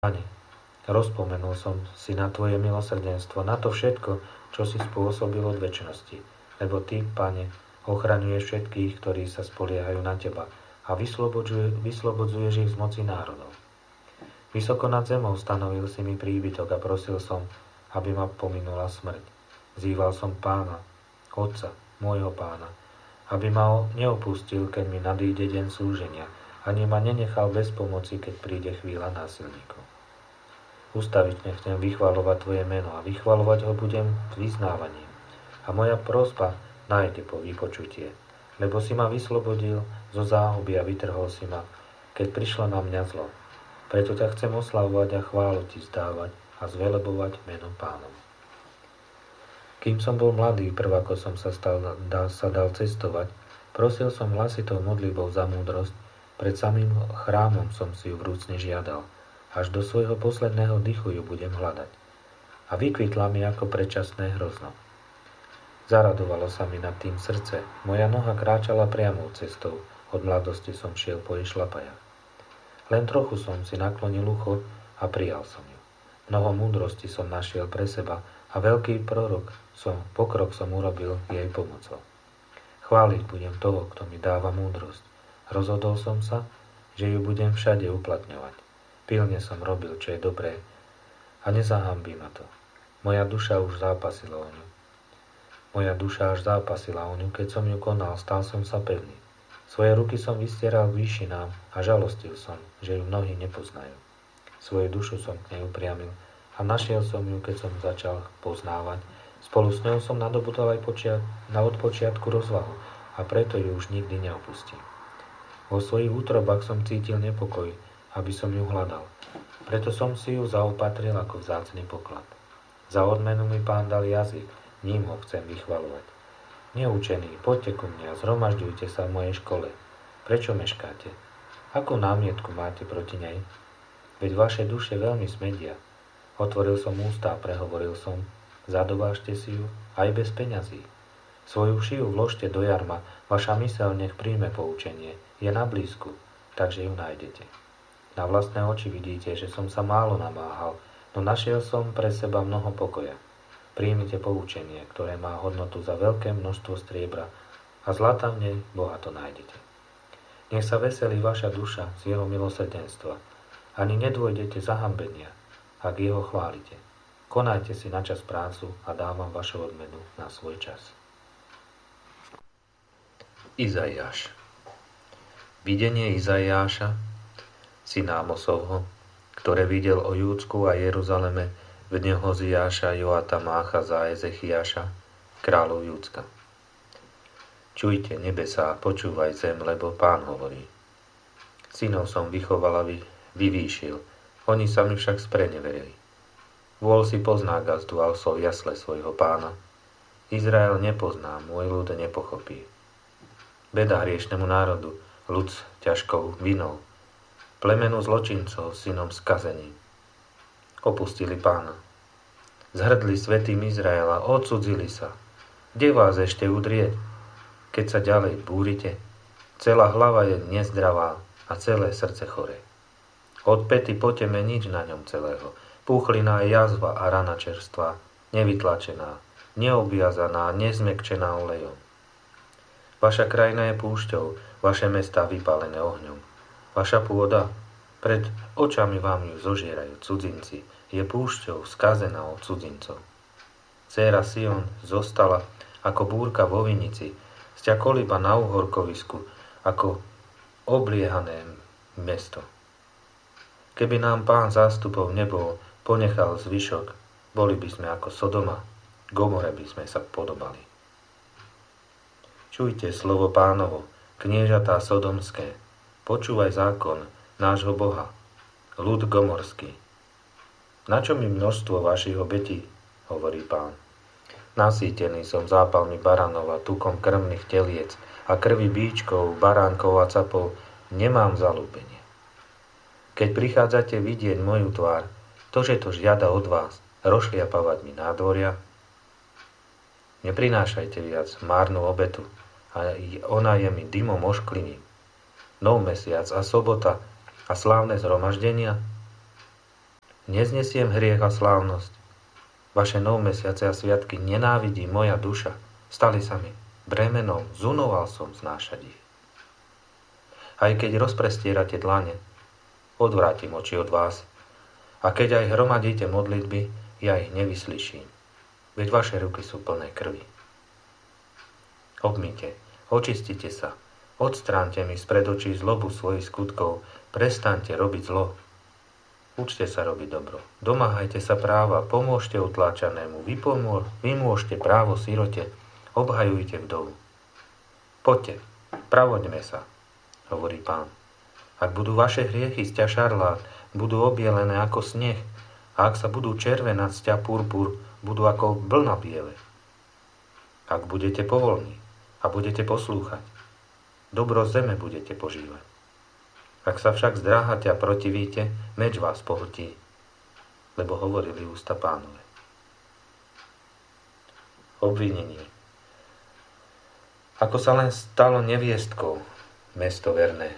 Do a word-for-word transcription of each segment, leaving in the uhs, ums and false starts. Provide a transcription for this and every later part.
Pane, rozpomenul som si na Tvoje milosrdenstvo, na to všetko, čo si spôsobil od večnosti. Lebo Ty, Pane, ochraňuješ všetkých, ktorí sa spoliehajú na Teba a vyslobodzuješ ich z moci národov. Vysoko nad zemou stanovil si mi príbytok a prosil som, aby ma pominula smrť. Vzýval som Pána, Otca, môjho Pána, aby ma neopustil, keď mi nadíde deň súženia, ani ma nenechal bez pomoci, keď príde chvíľa násilníkov. Ustavične chcem vychvalovať Tvoje meno a vychvalovať ho budem vyznávaním. A moja prosba nájde po vypočutie, lebo si ma vyslobodil zo záhuby a vytrhol si ma, keď prišlo na mňa zlo. Preto ťa chcem oslavovať a chválu Ti zdávať a zvelebovať meno Pánom. Kým som bol mladý, prv ako som sa, stal, dal, sa dal cestovať, prosil som hlasitou modlitbou za múdrosť, pred samým chrámom som si ju vrúcne žiadal, až do svojho posledného dychu ju budem hľadať. A vykvitla mi ako predčasné hrozno. Zaradovalo sa mi nad tým srdce, moja noha kráčala priamou cestou, od mladosti som šiel po jej šlapajach. Len trochu som si naklonil ucho a prijal som ju. Mnoho múdrosti som našiel pre seba a veľký prorok som, pokrok som urobil jej pomocou. Chváliť budem toho, kto mi dáva múdrosť. Rozhodol som sa, že ju budem všade uplatňovať. Pilne som robil, čo je dobré a nezahambí ma to. Moja duša už zápasila o ňu. Moja duša až zápasila o ňu, keď som ju konal, stal som sa pevný. Svoje ruky som vystieral k výšinám a žalostil som, že ju mnohí nepoznajú. Svoju dušu som k nej upriamil a našiel som ju, keď som začal poznávať. Spolu s ňou som nadobudol aj počiat, na od počiatku rozvahu a preto ju už nikdy neopustím. Vo svojich útrobách som cítil nepokoj, aby som ju hľadal. Preto som si ju zaopatril ako vzácny poklad. Za odmenu mi Pán dal jazyk, ním ho chcem vychvalovať. Neučení, poďte ku mne a zhromažďujte sa v mojej škole. Prečo meškáte? Akú námietku máte proti nej? Veď vaše duše veľmi smedia. Otvoril som ústa a prehovoril som, zadovážte si ju aj bez peňazí. Svoju šiju vložte do jarma, vaša myseľ nech príjme poučenie, je na blízku, takže ju nájdete. Na vlastné oči vidíte, že som sa málo namáhal, no našiel som pre seba mnoho pokoja. Príjmite poučenie, ktoré má hodnotu za veľké množstvo striebra a zlata v nej bohato nájdete. Nech sa veselí vaša duša z jeho milosrdenstva. Ani nedôjdete zahambenia, ak jeho chválite. Konajte si na čas prácu a dávam vašu odmenu na svoj čas. Izaiáš. Videnie Izaiáša, syna Amosovho, ktoré videl o Júdsku a Jeruzaleme v dne Hoziáša, Joatama, Achaza a Ezechiáša, kráľov Júdska. Čujte nebesá, počúvaj zem, lebo Pán hovorí. Synov som vychoval a vy, vyvýšil, oni sa mi však spreneverili. Vôľ si pozná gazdu a osol jasle svojho Pána. Izrael nepozná, môj ľud nepochopí. Beda hriešnemu národu, ľud s ťažkou vinou, plemenu zločincov, synom skazení. Opustili Pána. Zhrdli svätým Izraela, odcudzili sa. Kde vás ešte udrieť, keď sa ďalej búrite? Celá hlava je nezdravá a celé srdce choré. Od päty po teme nič na ňom celého. Púchlina je jazva a rana čerstvá, nevytlačená, neobviazaná, nezmekčená olejom. Vaša krajina je púšťou, vaše mestá vypálené ohňom. Vaša pôda, pred očami vám ju zožierajú cudzinci, je púšťou skazená od cudzincov. Dcéra Sion zostala ako búrka vo vinici, sťa kolíba na uhorkovisku, ako obliehané mesto. Keby nám Pán zástupov nebol ponechal zvyšok, boli by sme ako Sodoma, Gomore by sme sa podobali. Čujte slovo Pánovo, kniežatá sodomské, počúvaj zákon nášho Boha, ľud gomorský. Na čo mi množstvo vašich obetí, hovorí Pán. Nasýtený som zápalmi baranov a tukom krmných teliec a krvi bíčkov, baránkov a capov, nemám zalúbenie. Keď prichádzate vidieť moju tvár, to, že to žiada od vás, rozšliapavať mi nádvoria, neprinášajte viac márnu obetu, a ona je mi dymom ošklivým. Nov mesiac a sobota a slávne zhromaždenia? Neznesiem hriech a slávnosť. Vaše novmesiace a sviatky nenávidí moja duša. Stali sa mi bremenom, zunoval som znášať ich. Aj keď rozprestierate dlane, odvrátim oči od vás. A keď aj hromadíte modlitby, ja ich nevyslyším. Veď vaše ruky sú plné krvi. Obmyte, očistite sa, odstránte mi spred očí zlobu svojich skutkov, prestaňte robiť zlo. Učte sa robiť dobro, domáhajte sa práva, pomôžte utláčanému, vypomô- vymôžte právo sirote, obhajujte vdovu. Poďte, pravoďme sa, hovorí Pán. Ak budú vaše hriechy sťa šarlát, budú obielené ako sneh, a ak sa budú červenať sťa purpur, budú ako blna biele. Ak budete povolní a budete poslúchať, dobro zeme budete požívať. Ak sa však zdráhate a protivíte, meč vás pohltí, lebo hovorili ústa Pánove. Obvinenie. Ako sa len stalo neviestkou mesto verné,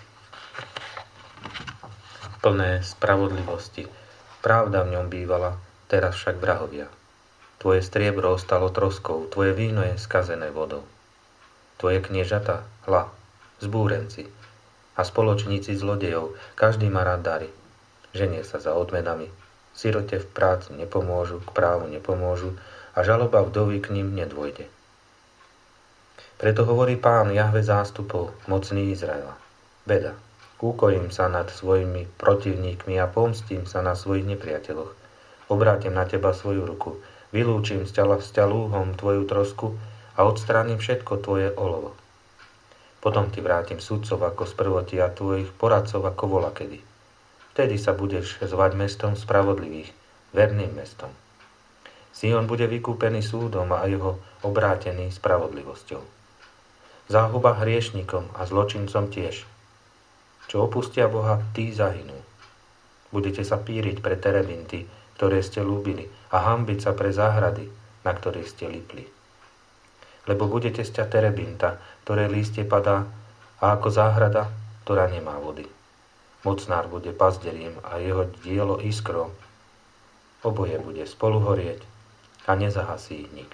plné spravodlivosti, pravda v ňom bývala, teraz však vrahovia. Tvoje striebro ostalo troskou, tvoje víno je skazené vodou. Tvoje kniežata, hla, zbúrenci a spoločníci zlodejov, každý má rád dary. Ženie sa za odmenami, sirote v práci nepomôžu, k právu nepomôžu a žaloba vdovy k ním nedôjde. Preto hovorí Pán Jahve zástupov, mocný Izraela. Beda, úkojím sa nad svojimi protivníkmi a pomstím sa na svojich nepriateľoch. Obrátim na teba svoju ruku, vylúčim z ťa, z ťa lúhom tvoju trosku a odstránim všetko tvoje olovo. Potom ti vrátim sudcov ako sprvoti a tvojich poradcov ako volakedy. Vtedy sa budeš zvať mestom spravodlivých, verným mestom. Sion bude vykúpený súdom a jeho obrátený spravodlivosťou. Záhuba hriešnikom a zločincom tiež. Čo opustia Boha, tí zahynú. Budete sa píriť pre terebinty, ktoré ste ľúbili, a hanbiť sa pre záhrady, na ktorých ste lipli. Lebo budete sťa terebinta, ktoré lístie padá, a ako záhrada, ktorá nemá vody. Mocnár bude pazderím a jeho dielo iskro. Oboje bude spolu horieť a nezahasí ich nik.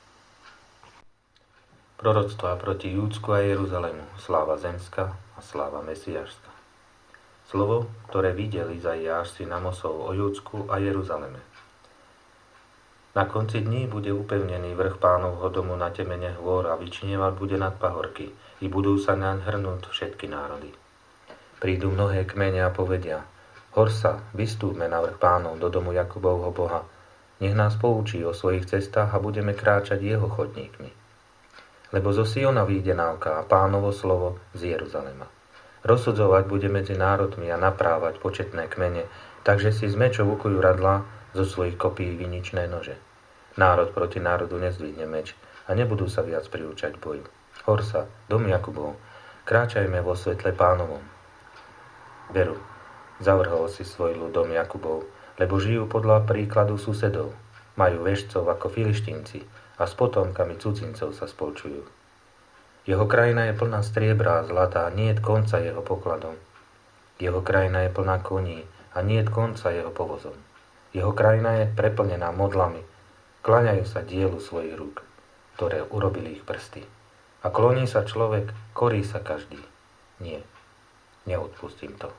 Proroctvá proti Júdsku a Jeruzalému, sláva zemská a sláva mesiašská. Slovo, ktoré videl Izaiáš syn Amosov o Júdsku a Jeruzaleme. Na konci dní bude upevnený vrch Pánovho domu na temene hôr a vyčnievať bude nad pahorky, i budú sa naň hrnúť všetky národy. Prídu mnohé kmene a povedia: Horsa, vystúpme na vrch Pánov do domu Jakubovho Boha, nech nás poučí o svojich cestách a budeme kráčať jeho chodníkmi. Lebo zo Siona vyjde náuka a Pánovo slovo z Jeruzalema. Rozsudzovať bude medzi národmi a naprávať početné kmene, takže si z mečov ukujú radlá, zo svojich kopí viničné nože. Národ proti národu nezdvihne meč a nebudú sa viac priúčať boju. Horsa, dom Jakubov, kráčajme vo svetle Pánovom. Veru, zavrhol si svoj ľud dom Jakubov, lebo žijú podľa príkladu susedov. Majú vešcov ako filištínci a s potomkami cudzincov sa spolčujú. Jeho krajina je plná striebra a zlata a nie je konca jeho pokladom. Jeho krajina je plná koní a nie je konca jeho povozom. Jeho krajina je preplnená modlami, kláňajú sa dielu svojich rúk, ktoré urobili ich prsty. A kloní sa človek, korí sa každý. Nie, neodpustím to.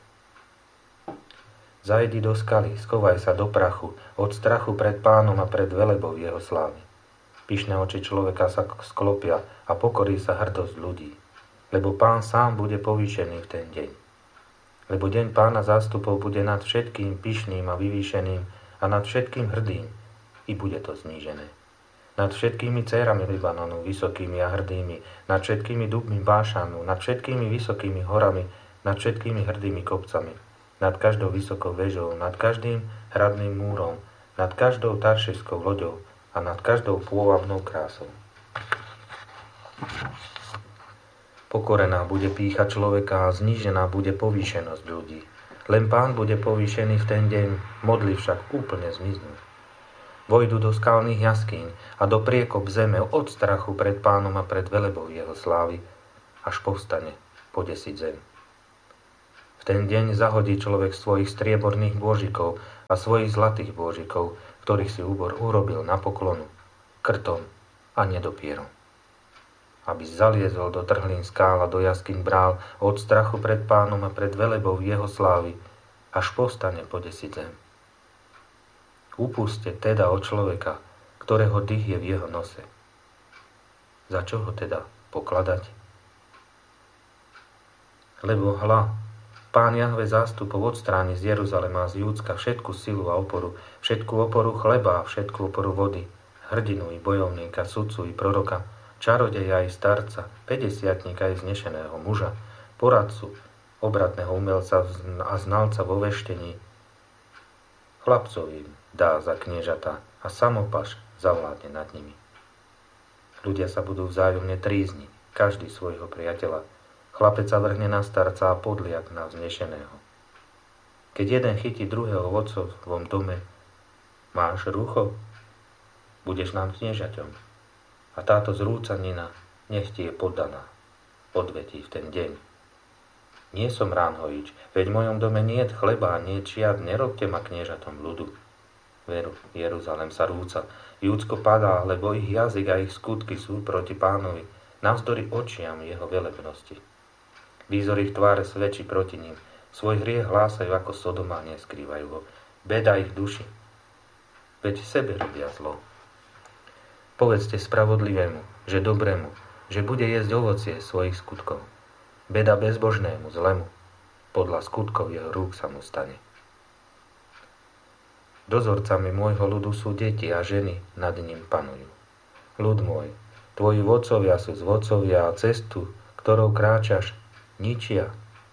Zajdi do skaly, schovaj sa do prachu, od strachu pred Pánom a pred velebou jeho slávy. Pyšné oči človeka sa sklopia a pokorí sa hrdosť ľudí, lebo Pán sám bude povýšený v ten deň. Lebo deň Pána zástupov bude nad všetkým pyšným a vyvýšeným a nad všetkým hrdým, i bude to znížené. Nad všetkými dcérami Libanonu, vysokými a hrdými, nad všetkými dubmi Bášanu, nad všetkými vysokými horami, nad všetkými hrdými kopcami, nad každou vysokou vežou, nad každým hradným múrom, nad každou taršivskou loďou a nad každou pôvabnou krásou. Pokorená bude pýcha človeka a znížená bude povýšenosť ľudí. Len Pán bude povýšený v ten deň, modly však úplne zmiznú. Vojdu do skalných jaskýň a do priekop zeme od strachu pred Pánom a pred velebou jeho slávy, až povstane podesiť zem. V ten deň zahodí človek svojich strieborných božikov a svojich zlatých bôžikov, ktorých si úbor urobil na poklonu, krtom a nedopierom. Aby zaliezol do trhlín skál a do jaskyň brál od strachu pred Pánom a pred velebou jeho slávy, až povstane po desíc zem. Upúste teda od človeka, ktorého dých je v jeho nose. Za čo ho teda pokladať? Lebo hľa, Pán Jahve zástupov odstráni z Jeruzalema a z Júdska všetku silu a oporu, všetku oporu chleba a všetku oporu vody, hrdinu i bojovníka, sudcu i proroka, čarodeja i starca, päťdesiatnika i znešeného muža, poradcu, obratného umelca a znalca vo veštení. Chlapcov im dá za kniežata a samopaš zavládne nad nimi. Ľudia sa budú vzájomne trízniť, každý svojho priateľa. Chlapec sa vrhne na starca a podliak na vznešeného. Keď jeden chytí druhého v otcovom dome, máš rúcho? Budeš nám kniežaťom. A táto zrúcanina nech ti je poddaná, odvetí v ten deň. Nie som ránhojič, veď v mojom dome niet chleba a niet žiad, nerobte ma kniežatom ľudu. Veru, Jeruzalem sa rúca, Júdsko padá, lebo ich jazyk a ich skutky sú proti Pánovi, navzdory očiam jeho velebnosti. Výzor ich tváre svedčí proti ním, svoj hriech hlásajú ako Sodoma a neskrývajú ho. Beda ich duši, veď sebe robia zlo. Povedzte spravodlivému, že dobrému, že bude jesť ovocie svojich skutkov. Beda bezbožnému, zlému, podľa skutkov jeho rúk sa mu stane. Dozorcami môjho ľudu sú deti a ženy nad ním panujú. Ľud môj, tvoji vodcovia sú z vodcovia a cestu, ktorou kráčaš, ničia.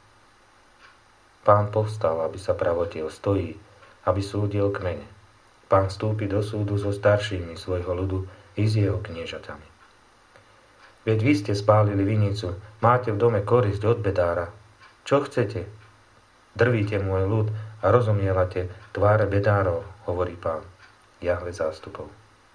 Pán povstal, aby sa pravotil, stojí, aby súdil kmene. Pán vstúpi do súdu so staršími svojho ľudu i s jeho kniežatami. Veď vy ste spálili vinicu, máte v dome korisť od bedára. Čo chcete? Drvíte môj ľud a rozomielate tváre bedárov, hovorí Pán, Jahve zástupov.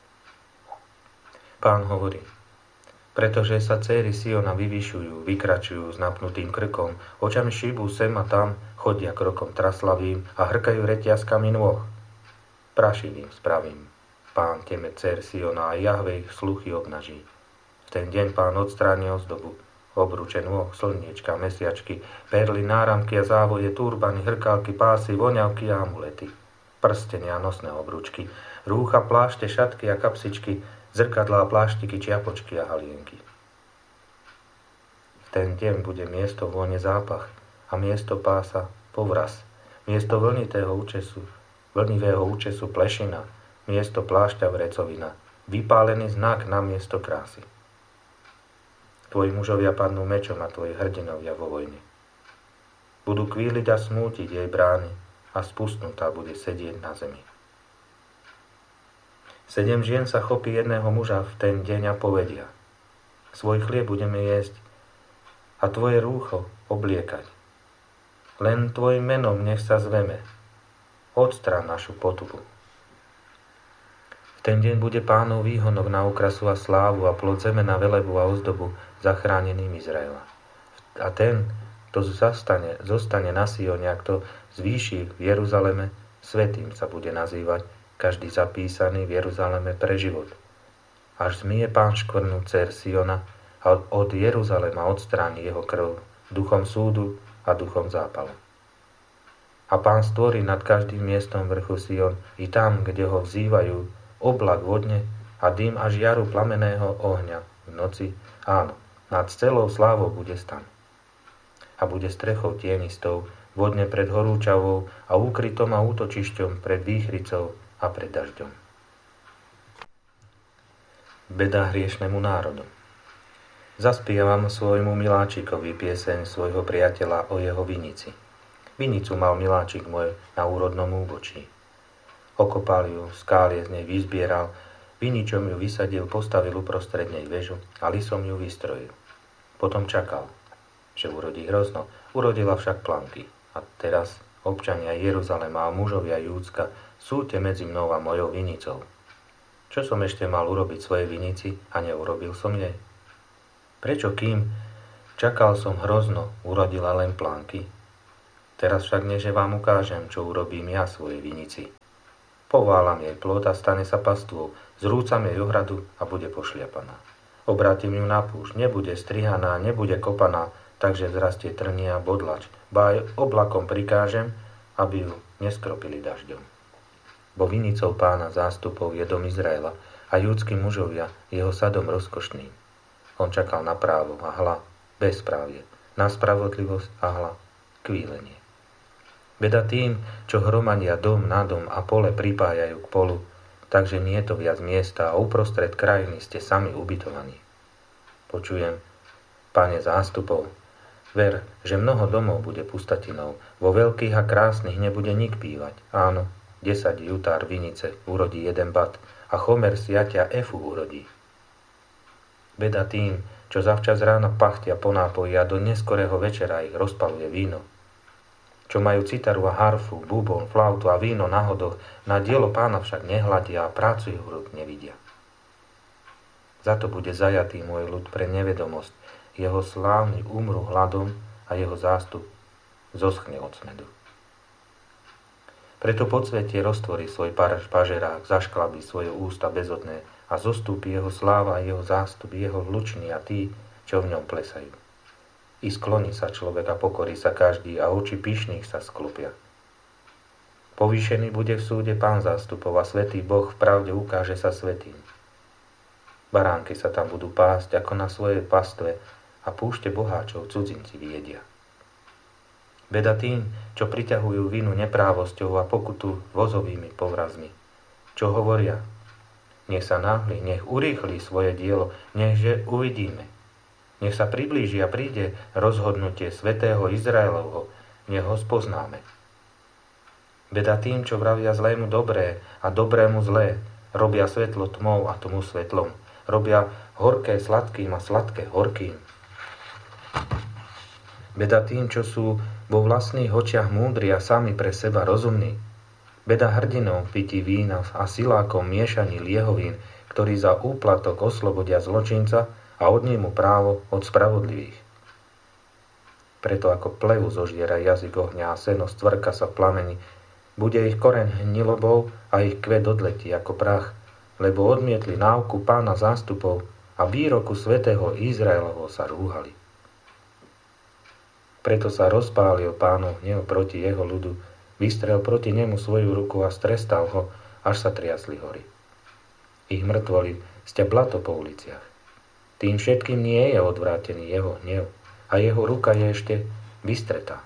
Pán hovorí, pretože sa céry Siona vyvyšujú, vykračujú s napnutým krkom, očami šíbú sem a tam, chodia krokom traslavým a hrkajú reťazkami nôh. Prašivým spravím, Pán teme dcér Siona a Jahve ich sluchy obnaží. V ten deň Pán odstráni ozdobu, obruče nôh, slniečka, mesiačky, perly, náramky a závoje, turbany, hrkálky, pásy, voňavky a amulety, prstenia a nosné obručky, rúcha, plášte, šatky a kapsičky, zrkadlá, pláštiky, čiapočky a halienky. V ten deň bude miesto vône zápach a miesto pása povraz, miesto vlnitého účesu, vlnivého účesu plešina, miesto plášťa vrecovina, vypálený znak na miesto krásy. Tvoji mužovia padnú mečom a tvoji hrdinovia vo vojne. Budú kvíliť a smútiť jej brány a spustnutá bude sedieť na zemi. Sedem žien sa chopí jedného muža v ten deň a povedia: svoj chlieb budeme jesť a tvoje rúcho obliekať. Len tvojim menom nech sa zveme. Odstrán našu potupu. V ten deň bude Pánov výhonok na okrasu a slávu a plod zeme na velebu a ozdobu zachráneným Izraela. A ten, kto zastane, zostane na Sione a kto zvýši v Jeruzaleme, svätým sa bude nazývať, každý zapísaný v Jeruzaleme pre život. Až zmije Pán škvrnu dcér Siona a od Jeruzalema odstráni jeho krv duchom súdu a duchom zápalu. A Pán stvorí nad každým miestom vrchu Sion i tam, kde ho vzývajú, oblak vodne a dym a žiaru plameného ohňa v noci, áno, nad celou slávou bude stan. A bude strechou tienistou, vodne pred horúčavou a úkrytom a útočišťom pred výchricou a pred dažďom. Beda hriešnemu národu. Zaspievam svojmu miláčikovi pieseň svojho priateľa o jeho vinici. Vinicu mal miláčik môj na úrodnom úbočí. Okopal ju, skálie z nej vyzbieral, viničom ju vysadil, postavil uprostred nej väžu a lisom ju vystrojil. Potom čakal, že urodí hrozno, urodila však planky. A teraz občania Jeruzalema a mužovia Júdska, súďte medzi mnou a mojou vinicou. Čo som ešte mal urobiť svojej vinici a neurobil som jej? Prečo kým čakal som hrozno, urodila len plánky? Teraz však neže vám ukážem, čo urobím ja svojej vinici. Poválam jej plod a stane sa pastvou, zrúcam jej ohradu a bude pošliapaná. Obrátim ju na púšť, nebude strihaná, nebude kopaná, takže zrastie trnie a bodlač. Ba aj oblakom prikážem, aby ju neskropili dažďom. Bo vinicou Pána zástupov je dom Izraela a júdski mužovia jeho sadom rozkošným. On čakal na právo a hla, bezprávie, na spravodlivosť a hla, kvílenie. Beda tým, čo hromadia dom na dom a pole pripájajú k polu, takže nie je to viac miesta a uprostred krajiny ste sami ubytovaní. Počujem, Pane zástupov, ver, že mnoho domov bude pustatinou, vo veľkých a krásnych nebude nik bývať. Áno, desať jutár vinice urodí jeden bat a chomer siatia efu urodí. Beda tým, čo zavčas ráno pachtia po nápoji a do neskorého večera ich rozpaluje víno. Čo majú citaru a harfu, bubon, flautu a víno na hodoch, na dielo Pána však nehľadia a prácu jeho rúk nevidia. Za to bude zajatý môj ľud pre nevedomosť, jeho slávny umrú hladom a jeho zástup zoschne od smedu. Preto podsvetie roztvorí svoj pažerák, zašklabí svoje ústa bezodné a zostúpi jeho sláva a jeho zástup, jeho vluční a tí, čo v ňom plesajú. I skloní sa človek a pokorí sa každý a oči pyšných sa sklopia. Povýšený bude v súde Pán zástupov a svätý Boh v pravde ukáže sa svätým. Baránky sa tam budú pásť ako na svojej pastve a púšte boháčov cudzinci viedia. Beda tým, čo priťahujú vinu neprávosťou a pokutu vozovými povrazmi. Čo hovoria? Nech sa náhli, nech urýchli svoje dielo, nechže uvidíme. Nech sa priblíži a príde rozhodnutie svätého Izraelovho, nech ho spoznáme. Beda tým, čo vravia zlému dobré a dobrému zlé, robia svetlo tmou a tmu svetlom, robia horké sladkým a sladké horkým. Beda tým, čo sú vo vlastných očiach múdri a sami pre seba rozumní. Beda hrdinom v pití vína a silákom miešaní liehovín, ktorí za úplatok oslobodia zločinca a odnímu právo od spravodlivých. Preto ako plevu zožiera jazyk ohňa a seno stvrka sa v plameni, bude ich koreň hnilobou a ich kvet odletí ako prach, lebo odmietli náuku Pána zástupov a výroku svätého Izraelovho sa rúhali. Preto sa rozpálil Pánov hnev proti jeho ľudu, vystrel proti nemu svoju ruku a strestal ho, až sa triasli hory. Ich mŕtvoli sťa blato po uliciach. Tým všetkým nie je odvrátený jeho hnev a jeho ruka je ešte vystretá.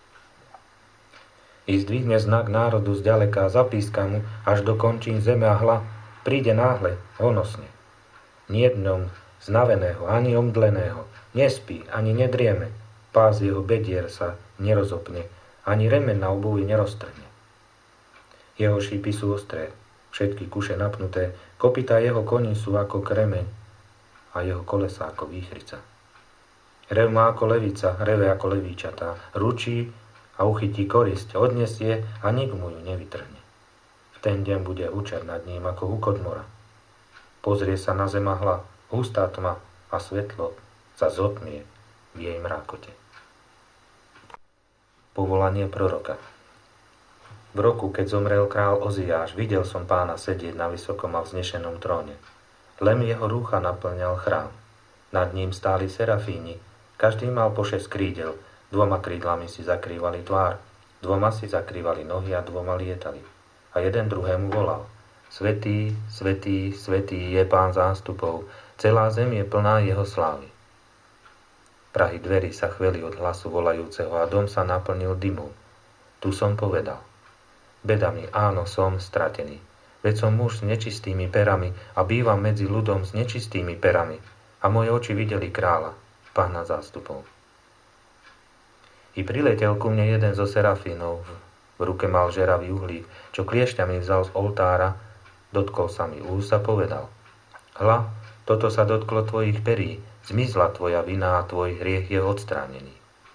I zdvihne znak národu zďaleka a zapíska mu až do končín zeme a hla, príde náhle, honosne. Nie dňom znaveného, ani omdleného, nespí, ani nedrieme, pás jeho bedier sa nerozopne, ani remen na obuvi neroztrhne. Jeho šípy sú ostré, všetky kuše napnuté, kopytá jeho koní sú ako kremeň, a jeho kolesa ako výchrica. Rev má ako levica, reve ako levíčatá, ručí a uchytí korisť, odnesie a nik mu ju nevytrhne. V ten deň bude hučať nad ním ako hukot mora. Pozrie sa na zem a hla, hustá tma a svetlo sa zotmie v jej mrákote. Povolanie proroka. V roku, keď zomrel král Oziáš, videl som Pána sedieť na vysokom a vznešenom tróne. Lem jeho rúcha naplňal chrám. Nad ním stáli serafíni, každý mal po šesť krídel, dvoma krídlami si zakrývali tvár, dvoma si zakrývali nohy a dvoma lietali. A jeden druhému volal: Svätý, svätý, svätý je Pán zástupov, celá zem je plná jeho slávy. Prahy dverí sa chveli od hlasu volajúceho a dom sa naplnil dymom. Tu som povedal: Beda mi, áno, som stratený. Veď som muž s nečistými perami a bývam medzi ľudom s nečistými perami a moje oči videli kráľa, Pána zástupov. I priletel ku mne jeden zo serafínov, v ruke mal žeravý uhlík, čo kliešťami vzal z oltára, dotkol sa mi úst a povedal: Hľa, toto sa dotklo tvojich perí, zmizla tvoja vina a tvoj hriech je odstránený.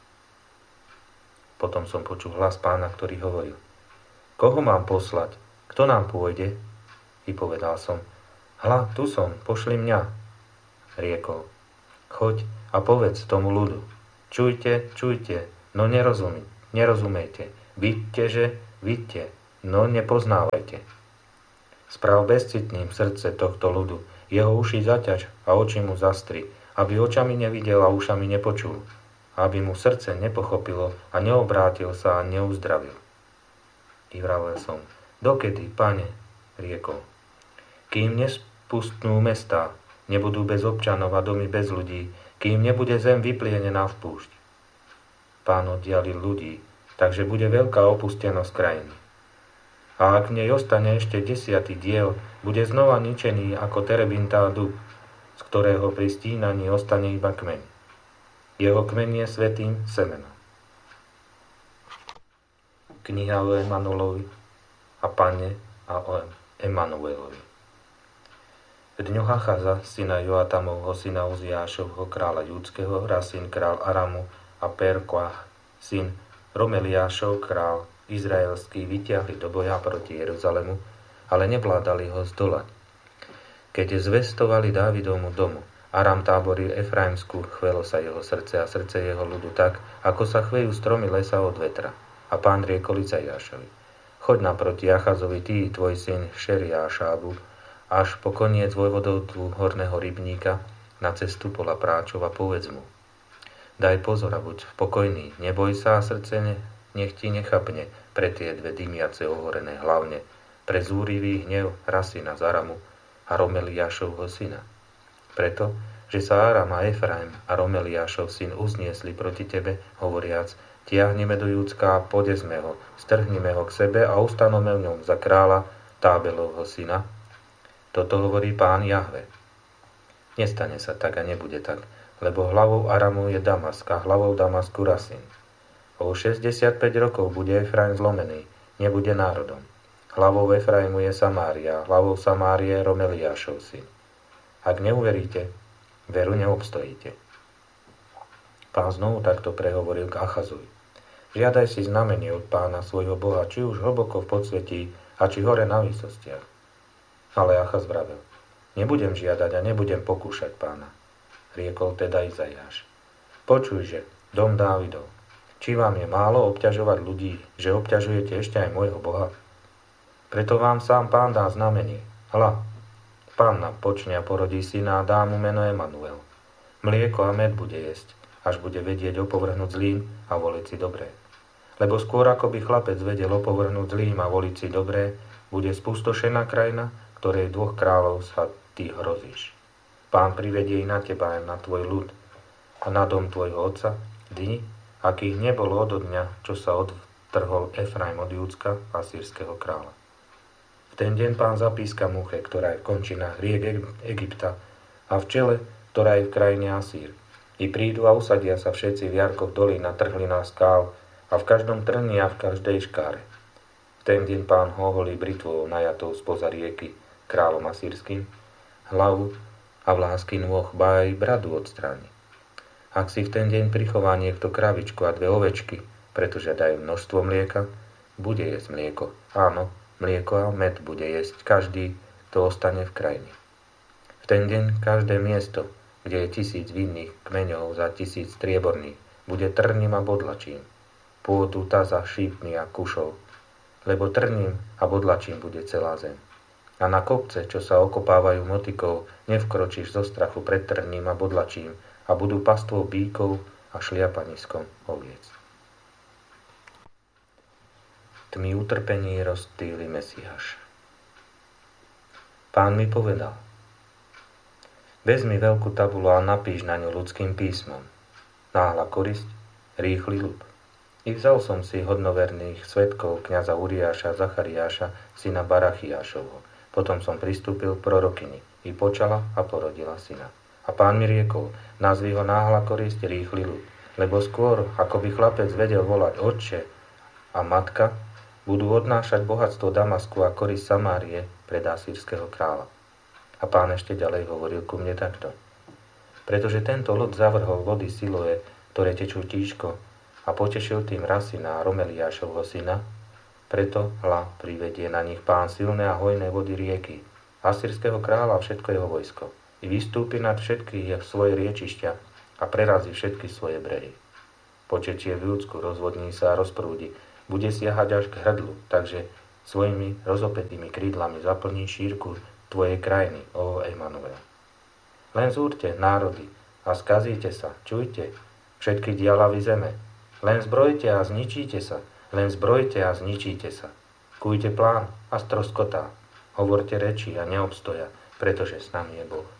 Potom som počul hlas Pána, ktorý hovoril: Koho mám poslať? Kto nám pôjde? I povedal som: Hľa, tu som, pošli mňa. Riekol: Choď a povedz tomu ľudu: Čujte, čujte, no nerozumí, nerozumejte. Vidíte, že vidíte, no nepoznávajte. Správ bezcitným srdce tohto ľudu, jeho uši zaťaž a oči mu zastri, aby očami nevidel a ušami nepočul, aby mu srdce nepochopilo a neobrátil sa a neuzdravil. I vravel som, dokedy, Pane, riekol, kým nespustnú mestá, nebudú bez občanov a domy bez ľudí, kým nebude zem vyplienená v púšť. Pán oddialil ľudí, takže bude veľká opustenosť krajiny. A ak v nej ostane ešte desiatý diel, bude znova ničený ako terebintá dub, z ktorého pri stínaní ostane iba kmeň. Jeho kmeň je svätým semenom. Kniha o Emanuelovi a Pane a o Emanuelovi. V dňoch Achaza, syna Joatamovho, syna Uziášovho, kráľa Júdskeho, Rasin, král Aramu a Perkoach, syn Romeliášov, král izraelský, vytiahli do boja proti Jeruzalemu, ale nevládali ho zdolať. Keď zvestovali Dávidovmu domu, Aram táboril Efraimskú, chvelo sa jeho srdce a srdce jeho ľudu tak, ako sa chvejú stromy lesa od vetra. A Pán riekol Izaiášovi, choď naproti Achazovi, ty, tvoj syn Šeriášábu, až po koniec vojvodovtvu horného rybníka, na cestu pola práčov a povedz mu, daj pozor a buď pokojný, neboj sa a srdce ne, nech ti nechapne pre tie dve dymiace ohorené hlavne, pre zúrivý hnev Rasina z Aramu a Romeliášovho syna. Preto, že sa Aram a Efraim a Romeliášov syn uzniesli proti tebe, hovoriac, tiahneme do Júdska a podezme ho, strhnime ho k sebe a ustanome v ňom za kráľa Tábelovho syna. Toto hovorí Pán Jahve. Nestane sa tak a nebude tak, lebo hlavou Aramu je Damask a hlavou Damasku Rasin. O šesťdesiatpäť rokov bude Efraim zlomený, nebude národom. Hlavou Efraimu je Samária, hlavou Samárie Romeliášov syn. Ak neuveríte, veru neobstojíte. Pán znovu takto prehovoril k Achazovi. Žiadaj si znamenie od Pána svojho Boha, či už hlboko v podsvetí a či hore na výsostiach. Ale Achaz vravel, nebudem žiadať a nebudem pokúšať Pána. Riekol teda Izaiáš. Počujže, dom Dávidov, či vám je málo obťažovať ľudí, že obťažujete ešte aj môjho Boha? Preto vám sám Pán dá znamenie. Hľa, Panna počne a porodí syna a dá mu meno Emanuel. Mlieko a med bude jesť, až bude vedieť opovrhnúť zlým a voliť si dobré. Lebo skôr ako by chlapec vedel opovrhnúť zlým a voliť si dobré, bude spustošená krajina, ktorej dvoch kráľov sa ty hrozíš. Pán privedie i na teba aj na tvoj ľud a na dom tvojho otca dni, akých nebolo odo dňa, čo sa odtrhol Efraim od Júdska a sírskeho kráľa. V ten deň Pán zapíska muche, ktorá je v končinách riek Egypta a v čele, ktorá je v krajine Asír. I prídu a usadia sa všetci v jarkoch dolín na trhlinách skál a v každom trni a v každej škáre. V ten deň Pán hoholí britvou najatou spoza rieky kráľom asýrským, hlavu a vlásky nôh, ba aj bradu odstráni. Ak si v ten deň prichová niekto kravičku a dve ovečky, pretože dajú množstvo mlieka, bude jesť mlieko. Áno, mlieko a med bude jesť každý, kto ostane v krajine. V ten deň každé miesto, kde je tisíc vinných kmeňov za tisíc strieborných, bude trním a bodlačím. Pôdu taza šípmi a kušov, lebo trním a bodlačím bude celá zem. A na kopce, čo sa okopávajú motikou, nevkročíš zo strachu pred trním a bodlačím, a budú pastvou bíkov a šliapaniskom oviec. Tmy utrpení rozptýli Mesiáš. Pán mi povedal, vezmi veľkú tabulu a napíš na ňu ľudským písmom. Náhla korisť, rýchly ľud. I vzal som si hodnoverných svedkov kňaza Uriáša Zachariáša, syna Barachiášovho. Potom som pristúpil k prorokyni, i počala a porodila syna. A Pán mi riekol, nazvi ho náhla korisť, rýchly ľud, lebo skôr, ako by chlapec vedel volať otče a matka, budú odnášať bohatstvo Damasku a korisť Samárie pred asýrskeho kráľa. A Pán ešte ďalej hovoril ku mne takto. Pretože tento ľud zavrhol vody Siloe, ktoré tečú tížko, a potešil tým Rasina a Romeliášovho syna, preto hľa privedie na nich Pán silné a hojné vody rieky, asýrskeho kráľa a všetko jeho vojsko. I vystúpi nad všetky svoje riečišťa a prerazí všetky svoje brehy. Počečie v Júdsku, rozvodní sa a rozprúdi. Bude siahať až k hrdlu, takže svojimi rozopetými krídlami zaplní šírku tvojej krajiny, ó Emanuel. Len zúrte, národy, a skazíte sa, čujte, všetky dialavy zeme. Len zbrojte a zničíte sa, len zbrojte a zničíte sa. Kujte plán a stroskotá. Hovorte reči a neobstoja, pretože s nami je Boh.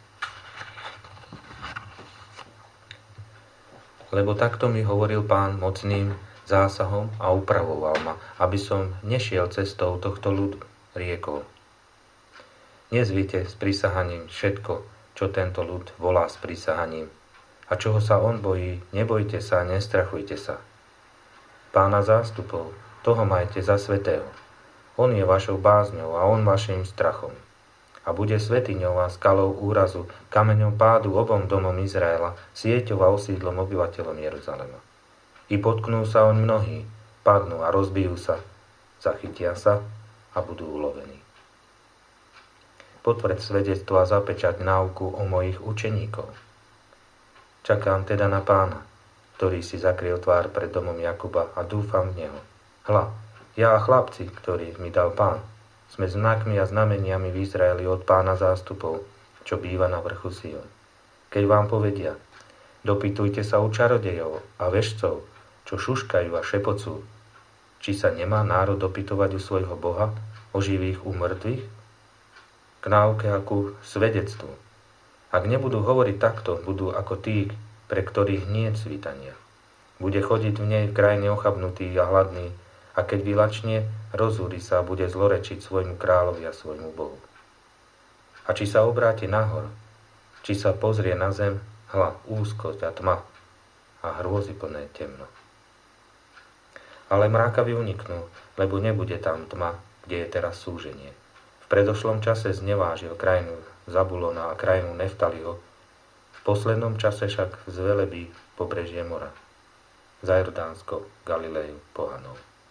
Lebo takto mi hovoril Pán mocným zásahom a upravoval ma, aby som nešiel cestou tohto ľudu, riekol. Nezvite s prisahaním všetko, čo tento ľud volá s prisahaním. A čoho sa on bojí, nebojte sa, nestrachujte sa. Pána zástupov, toho majte za svätého. On je vašou bázňou a on vašim strachom. A bude svätyňou a skalou úrazu, kameňom pádu obom domom Izraela, sieťou a osídlom obyvateľom Jeruzalema. I potknú sa oň mnohí, padnú a rozbijú sa, zachytia sa a budú ulovení. Potvrď svedectvo a zapečať náuku o mojich učeníkov. Čakám teda na Pána, ktorý si zakryl tvár pred domom Jakuba a dúfam v Neho. Hľa, ja a chlapci, ktorých mi dal Pán, sme znakmi a znameniami v Izraeli od Pána zástupov, čo býva na vrchu Sion. Keď vám povedia, dopytujte sa u čarodejov a vešcov, čo šuškajú a šepocú, či sa nemá národ dopytovať u svojho Boha, o živých u mŕtvych? K náuke a ku svedectvu. Ak nebudú hovoriť takto, budú ako tí, pre ktorých nie je svitania. Bude chodiť v nej v krajine ochabnutý a hladný, a keď vylačne, rozúri sa a bude zlorečiť svojmu kráľovi a svojmu Bohu. A či sa obráti nahor, či sa pozrie na zem, hľa, úzkosť a tma a hrôzy plné temno. Ale mrákavy uniknú, lebo nebude tam tma, kde je teraz súženie. V predošlom čase znevážil krajinu Zabulona a krajinu Neftaliho, v poslednom čase však zvelebí pobrežie mora, za Jordánsko, Galileju, pohanov.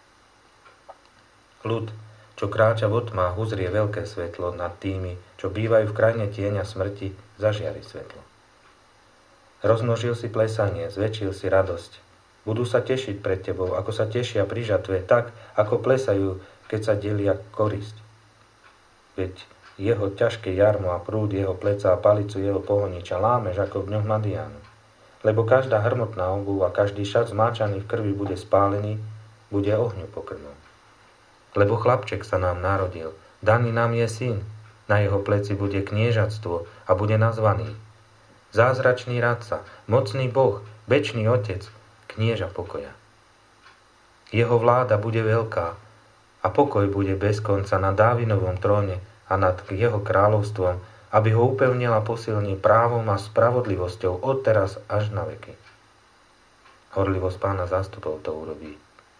Ľud, čo kráča v otmách, uzrie veľké svetlo nad tými, čo bývajú v krajine tieňa smrti, zažiari svetlo. Rozmnožil si plesanie, zväčšil si radosť. Budú sa tešiť pred tebou, ako sa tešia pri žatve, tak, ako plesajú, keď sa delia korisť. Veď jeho ťažké jarmo a prúd jeho pleca a palicu jeho pohoniča lámeš ako v dňoch Madiánu. Lebo každá hrmotná obuv a každý šat zmáčaný v krvi bude spálený, bude ohňu pokrmom. Lebo chlapček sa nám narodil, daný nám je syn, na jeho pleci bude kniežatstvo a bude nazvaný Zázračný radca, mocný Boh, večný Otec, knieža pokoja. Jeho vláda bude veľká a pokoj bude bez konca na Dávinovom tróne a nad jeho kráľovstvom, aby ho upevnil a posilnil právom a spravodlivosťou od teraz až na veky. Horlivosť Pána zástupov to urobí.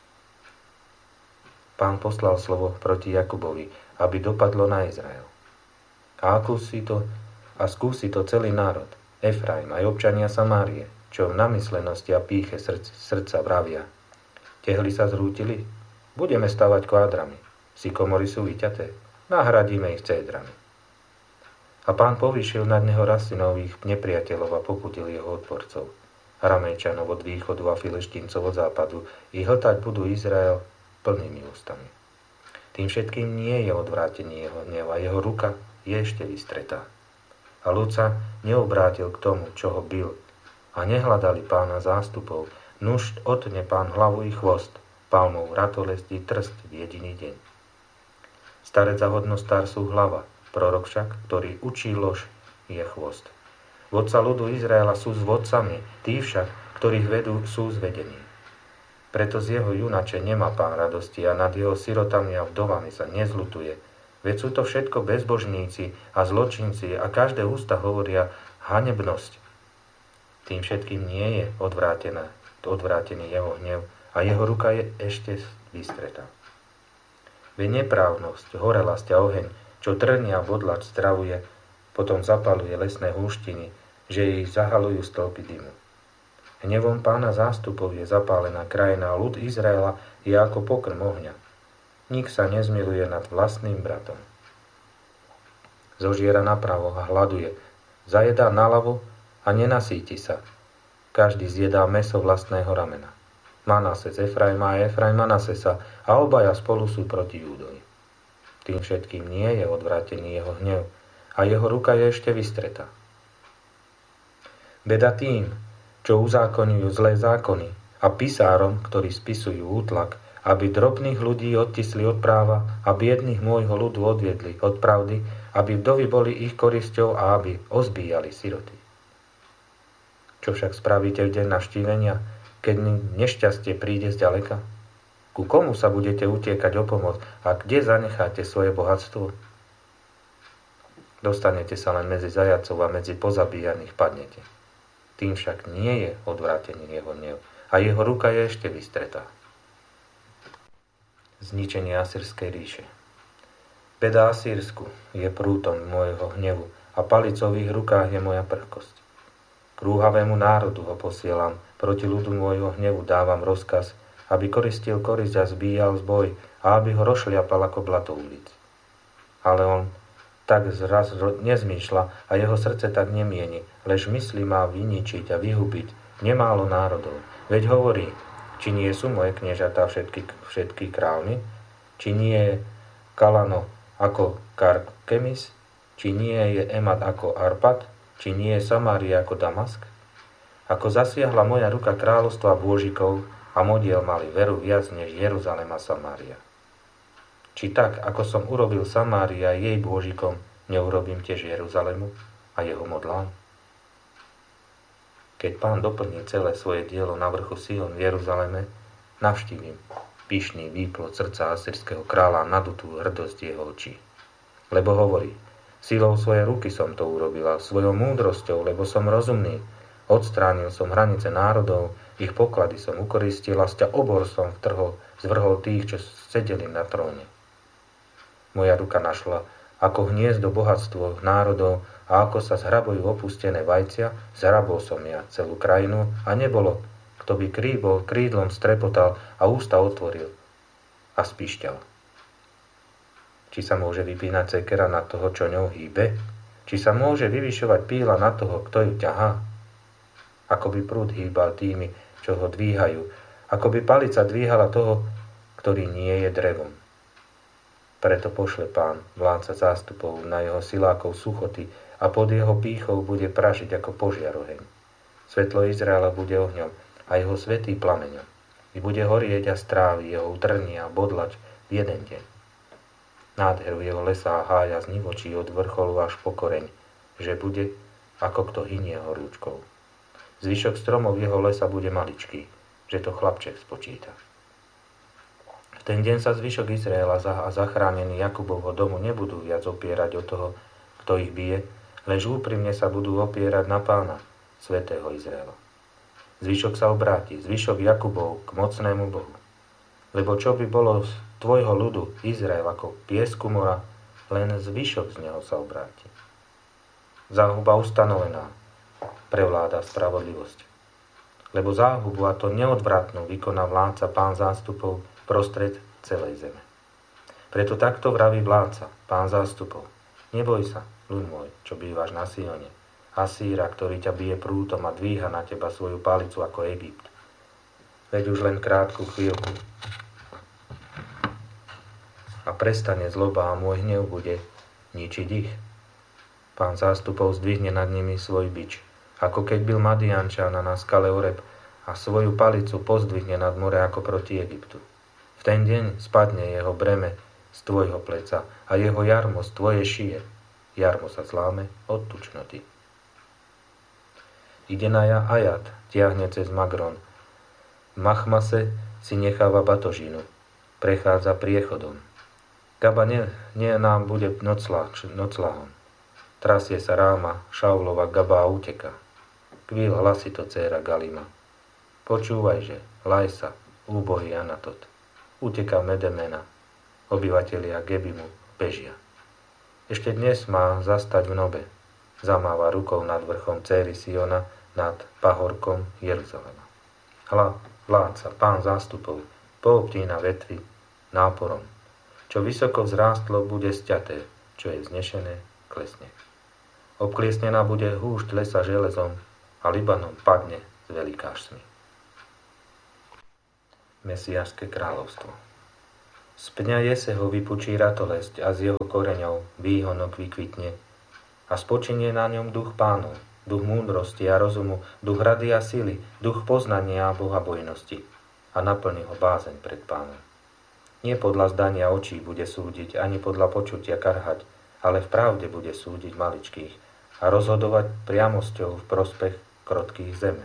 Pán poslal slovo proti Jakubovi, aby dopadlo na Izrael. A akúsi to, a skúsi to celý národ, Efraim aj občania Samárie, čo v namyslenosti a pýche srdc, srdca vravia. Tehly sa zrútili? Budeme stavať kvádrami. Sykomory sú vyťaté. Nahradíme ich cédrami. A Pán povýšil nad neho rasinových nepriateľov a poputil jeho odporcov. Aramejčanov od východu a Filištíncov od západu. I hltať budú Izrael plnými ústami. Tým všetkým nie je odvrátenie jeho hneva, jeho ruka je ešte vystretá. A ľud sa neobrátil k tomu, čo ho bil, a nehľadali Pána zástupov, nuž otne Pán hlavu i chvost, palmou ratolestí trst v jediný deň. Starec a hodnostár sú hlava, prorok však, ktorý učí lož, je chvost. Vodca ľudu Izraela sú s vodcami, tí však, ktorých vedú, sú zvedení. Preto z jeho junače nemá Pán radosti a nad jeho sirotami a vdovami sa nezľutuje. Veď sú to všetko bezbožníci a zločinci a každé ústa hovoria hanebnosť. Tým všetkým nie je odvrátená, odvrátený jeho hnev a jeho ruka je ešte vystretá. Veď neprávnosť, horelasť a oheň, čo trnia bodlač stravuje, potom zapaluje lesné húštiny, že ich zahalujú stĺpy dymu. Hnevom Pána zástupov je zapálená krajina a ľud Izraela je ako pokrm ohňa. Nik sa nezmiluje nad vlastným bratom. Zožiera napravo a hladuje, zajedá naľavo a nenasíti sa. Každý zjedá mäso vlastného ramena. Manase z Efraima a Efraim Manasesa a obaja spolu sú proti Júdovi. Tým všetkým nie je odvrátený jeho hnev a jeho ruka je ešte vystretá. Beda tým, čo uzákonujú zlé zákony a pisárom, ktorí spisujú útlak, aby drobných ľudí odtisli od práva a biedných môjho ľudu odviedli od pravdy, aby vdovy boli ich korisťou a aby ozbíjali siroty. Čo však spravíte v deň navštívenia, keď nešťastie príde zďaleka? Ku komu sa budete utiekať o pomoc a kde zanecháte svoje bohatstvo? Dostanete sa len medzi zajacov a medzi pozabíjaných padnete. Tým však nie je odvrátený jeho hnev a jeho ruka je ešte vystretá. Zničenie Asýrskej ríše. Beda Asýrsku je prútom môjho hnevu a palicou v ich rukách je moja prchkosť. K rúhavému národu ho posielam, proti ľudu môjho hnevu dávam rozkaz, aby koristil korisť a zbíjal zboj a aby ho rozšliapal ako blato ulic. Ale on tak zraz nezmýšľa a jeho srdce tak nemieni, lež myslí má vyničiť a vyhubiť nemálo národov. Veď hovorí, či nie sú moje kniežatá všetky, všetky kráľmi, či nie je Kalano ako Karkemis, či nie je Emat ako Arpad, či nie je Samária ako Damask? Ako zasiahla moja ruka kráľovstva bôžikov a modiel mali veru viac než Jeruzalém a Samária. Či tak, ako som urobil Samária jej bôžikom, neurobím tiež Jeruzalému a jeho modlám? Keď Pán doplní celé svoje dielo na vrchu Sion v Jeruzaleme, navštívim pyšný výplod srdca asýrskeho kráľa a nadutú hrdosť jeho očí. Lebo hovorí, silou svojej ruky som to urobila, svojou múdrosťou, lebo som rozumný. Odstránil som hranice národov, ich poklady som ukoristil a sťa obor som vtrhol, zvrhol tých, čo sedeli na tróne. Moja ruka našla, ako hniezdo bohatstvo národov a ako sa zhrabujú opustené vajcia, zhrabol som ja celú krajinu a nebolo, kto by kríbol, krídlom strepotal a ústa otvoril a spíšťal. Či sa môže vypínať cekera na toho, čo ňou hýbe? Či sa môže vyvyšovať píla na toho, kto ju ťahá? Ako by prúd hýbal tými, čo ho dvíhajú, ako by palica dvíhala toho, ktorý nie je drevom. Preto pošle Pán, vládca zástupov, na jeho silákov suchoty a pod jeho pýchou bude pražiť ako požiar oheň. Svetlo Izraela bude ohňom a jeho svätý plameňom. I bude horieť a strávi jeho utrnie a bodlač v jeden deň. Nádheru jeho lesa a hája znivočí od vrcholu až po koreň, že bude, ako kto hynie horúčkou. Zvyšok stromov jeho lesa bude maličký, že to chlapček spočíta. V ten deň sa zvyšok Izraela a zachránení Jakubovho domu nebudú viac opierať o toho, kto ich bije, lež úprimne sa budú opierať na Pána, svätého Izraela. Zvyšok sa obráti, zvyšok Jakubov k mocnému Bohu. Lebo čo by bolo z tvojho ľudu Izrael ako piesku mora, len zvyšok z neho sa obráti. Záhuba ustanovená prevláda spravodlivosť. Lebo záhubu, a to neodvratnú, vykoná vládca Pán zástupov prostred celej zeme. Preto takto vraví vládca, Pán zástupov. Neboj sa, ľud môj, čo bývaš na Sione, Asýra, ktorý ťa bije prútom a dvíha na teba svoju palicu ako Egypt. Veď už len krátku chvíľku a prestane zloba a môj hnev bude ničiť ich. Pán zástupov zdvihne nad nimi svoj bič, ako keď byl Madiančana na skale Oreb a svoju palicu pozdvihne nad more ako proti Egyptu. V ten deň spadne jeho breme z tvojho pleca a jeho jarmo z tvojej šije. Jarmo sa zláme od tučnoty. Idenaja Ajat tiahne cez Magron. V Machmase si necháva batožinu. Prechádza priechodom. Gaba nie, nie nám bude nocla, noclahom. Trasie sa Ráma, Šaulova Gaba a uteka. Kvíl hlasito dcéra Galima. Počúvajže, laj sa, úbohý Anatot. Uteka Medemena. Obyvatelia Gebimu bežia. Ešte dnes má zastať v Nobe. Zamáva rukou nad vrchom céry Siona, nad pahorkom Jeruzalema. Hla, vládca, Pán zástupov, poobtína vetvy náporom. Čo vysoko vzrástlo, bude sťaté, čo je vznešené, klesne. Obkliesnená bude húšť lesa železom a Libanon padne s velikášmi. Mesiášske kráľovstvo. Z pňa Jeseho vypučí ratolesť a z jeho koreňov výhonok vykvitne a spočinie na ňom duch Pánov, duch múdrosti a rozumu, duch rady a sily, duch poznania a bohabojnosti a naplní ho bázeň pred Pánom. Nie podľa zdania očí bude súdiť, ani podľa počutia karhať, ale v pravde bude súdiť maličkých a rozhodovať priamosťou v prospech krotkých zeme.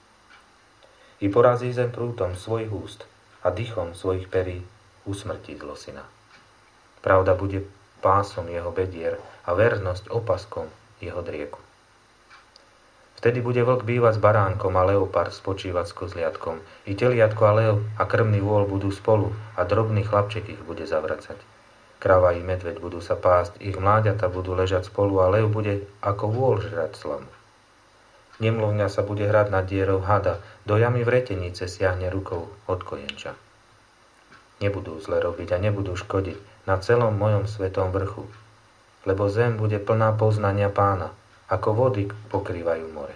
I porazí zem prútom svojich úst a dychom svojich perí usmrtí zlosina. Pravda bude pásom jeho bedier a vernosť opaskom jeho drieku. Vtedy bude vlk bývať s baránkom a leopard spočívať s kozliatkom. I teliatko a lev a krmný vôl budú spolu a drobný chlapček ich bude zavracať. Krava i medveď budú sa pásť, ich mláďata budú ležať spolu a lev bude ako vôl žrať slamu. Nemluvňa sa bude hrať nad dierou hada, do jamy vretenice siahne rukou od kojenča. Nebudú zle robiť a nebudú škodiť na celom mojom svetom vrchu, lebo zem bude plná poznania Pána, ako vody pokrývajú more.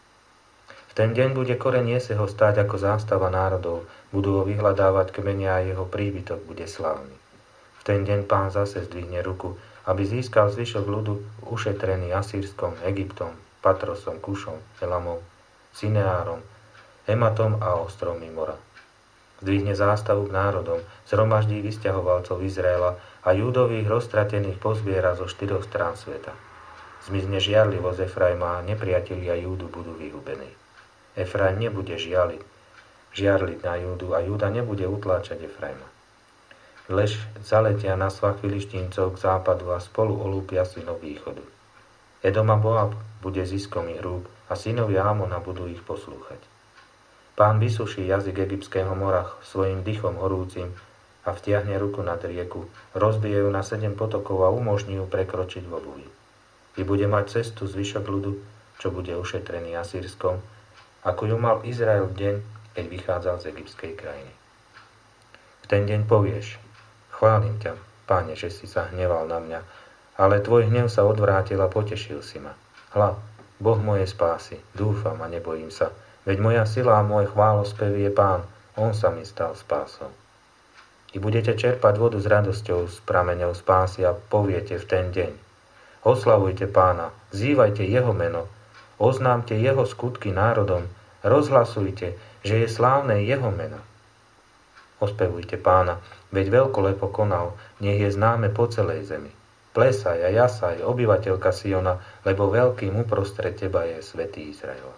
V ten deň bude koreň Jeseho stáť ako zástava národov, budú ho vyhľadávať kmenia a jeho príbytok bude slávny. V ten deň Pán zase zdvihne ruku, aby získal zvyšok ľudu ušetrený Asýrskom, Egyptom, Patrosom, Kušom, Elamom, Sineárom, Hematom a ostrovmi mora. Zdvihne zástavu k národom, zhromaždí vysťahovalcov Izraela a Júdových roztratených pozbiera zo štyroch strán sveta. Zmizne žiarlivosť Efraima a nepriatelia Júdu budú vyhubení. Efraim nebude žialiť, žiarliť na Júdu a Júda nebude utláčať Efraima. Lež zaletia na svah Filištíncov k západu a spolu olúpia synov východu. Edom a Moab bude ziskom ich rúk a synovia Amona budú ich poslúchať. Pán vysuší jazyk egyptského mora svojim dychom horúcim a vtiahne ruku nad rieku, rozbije ju na sedem potokov a umožní ju prekročiť v obuvi. I bude mať cestu zvyšok ľudu, čo bude ušetrený Asýrskom, ako ju mal Izrael v deň, keď vychádzal z egyptskej krajiny. V ten deň povieš: chválim ťa, Páne, že si sa hneval na mňa, ale tvoj hnev sa odvrátil a potešil si ma. Hľa, Boh mojej spásy, dúfam a nebojím sa, veď moja sila a môj chválospev je Pán, on sa mi stal spásou. I budete čerpať vodu s radosťou z prameňov spásy a poviete v ten deň: oslavujte Pána, vzývajte jeho meno, oznámte jeho skutky národom, rozhlasujte, že je slávne jeho meno. Ospevujte Pána, veď veľkolepo konal, nech je známe po celej zemi. Plesaj a jasaj, obyvateľka Siona, lebo veľkým uprostred teba je svätý Izraela.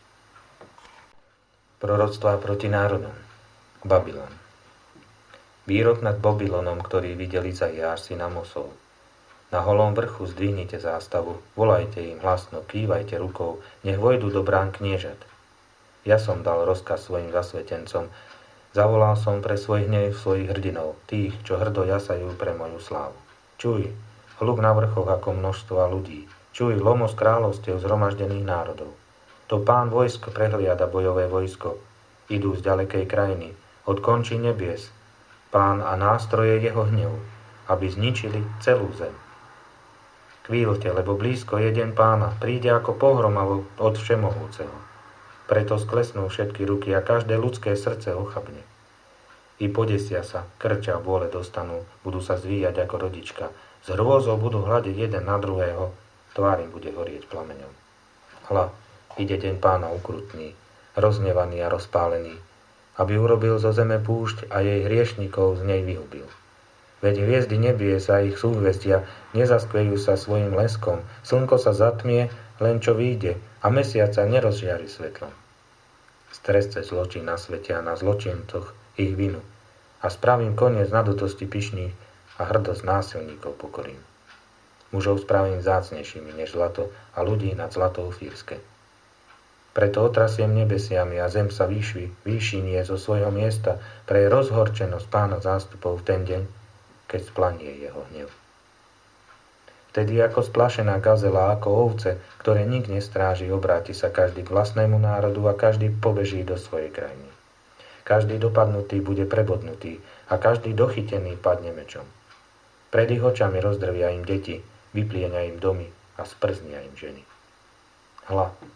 Proroctvá proti národom. Babylon. Výrok nad Babylonom, ktorý videl Izaiáš syn Amosov. Na holom vrchu zdvihnite zástavu, volajte im hlasno, kývajte rukou, nech vojdu do brán kniežat. Ja som dal rozkaz svojim zasvetencom, zavolal som pre svoj hnev svojich hrdinov, tých, čo hrdo jasajú pre moju slávu. Čuj, hluk na vrchoch ako množstva ľudí, čuj lomos kráľovstiev zhromaždených národov. To Pán vojsk prehliada bojové vojsko, idú z ďalekej krajiny, od končí nebies, Pán a nástroje jeho hnevu, aby zničili celú zem. Chvíľte, lebo blízko je deň Pána, príde ako pohromavo od Všemohúceho. Preto sklesnú všetky ruky a každé ľudské srdce ochabne. I podesia sa, krča vôle dostanú, budú sa zvíjať ako rodička. Z hrôzou budú hľadiť jeden na druhého, tvár im bude horieť plameňom. Hľa, ide deň Pána ukrutný, roznevaný a rozpálený, aby urobil zo zeme púšť a jej hriešnikov z nej vyhubil. Veď hviezdy nebies a ich súhvestia nezaskvejú sa svojim leskom, slnko sa zatmie, len čo vyjde, a mesiac sa nerozžiari svetlom. Stresce zločin na svete a na zločincoch ich vinu a spravím koniec nadutosti pyšných a hrdosť násilníkov pokorím. Mužov spravím vzácnejšími než zlato a ľudí nad zlatou fírske. Preto otrasiem nebesiami a zem sa výšvi, výšinie zo svojho miesta pre rozhorčenosť Pána zástupov v ten deň, keď splanie jeho hnev. Vtedy ako splašená gazela, ako ovce, ktoré nik nestráži, obráti sa každý k vlastnému národu a každý pobeží do svojej krajiny. Každý dopadnutý bude prebodnutý a každý dochytený padne mečom. Pred ich očami rozdrvia im deti, vyplienia im domy a sprznia im ženy. Hľa,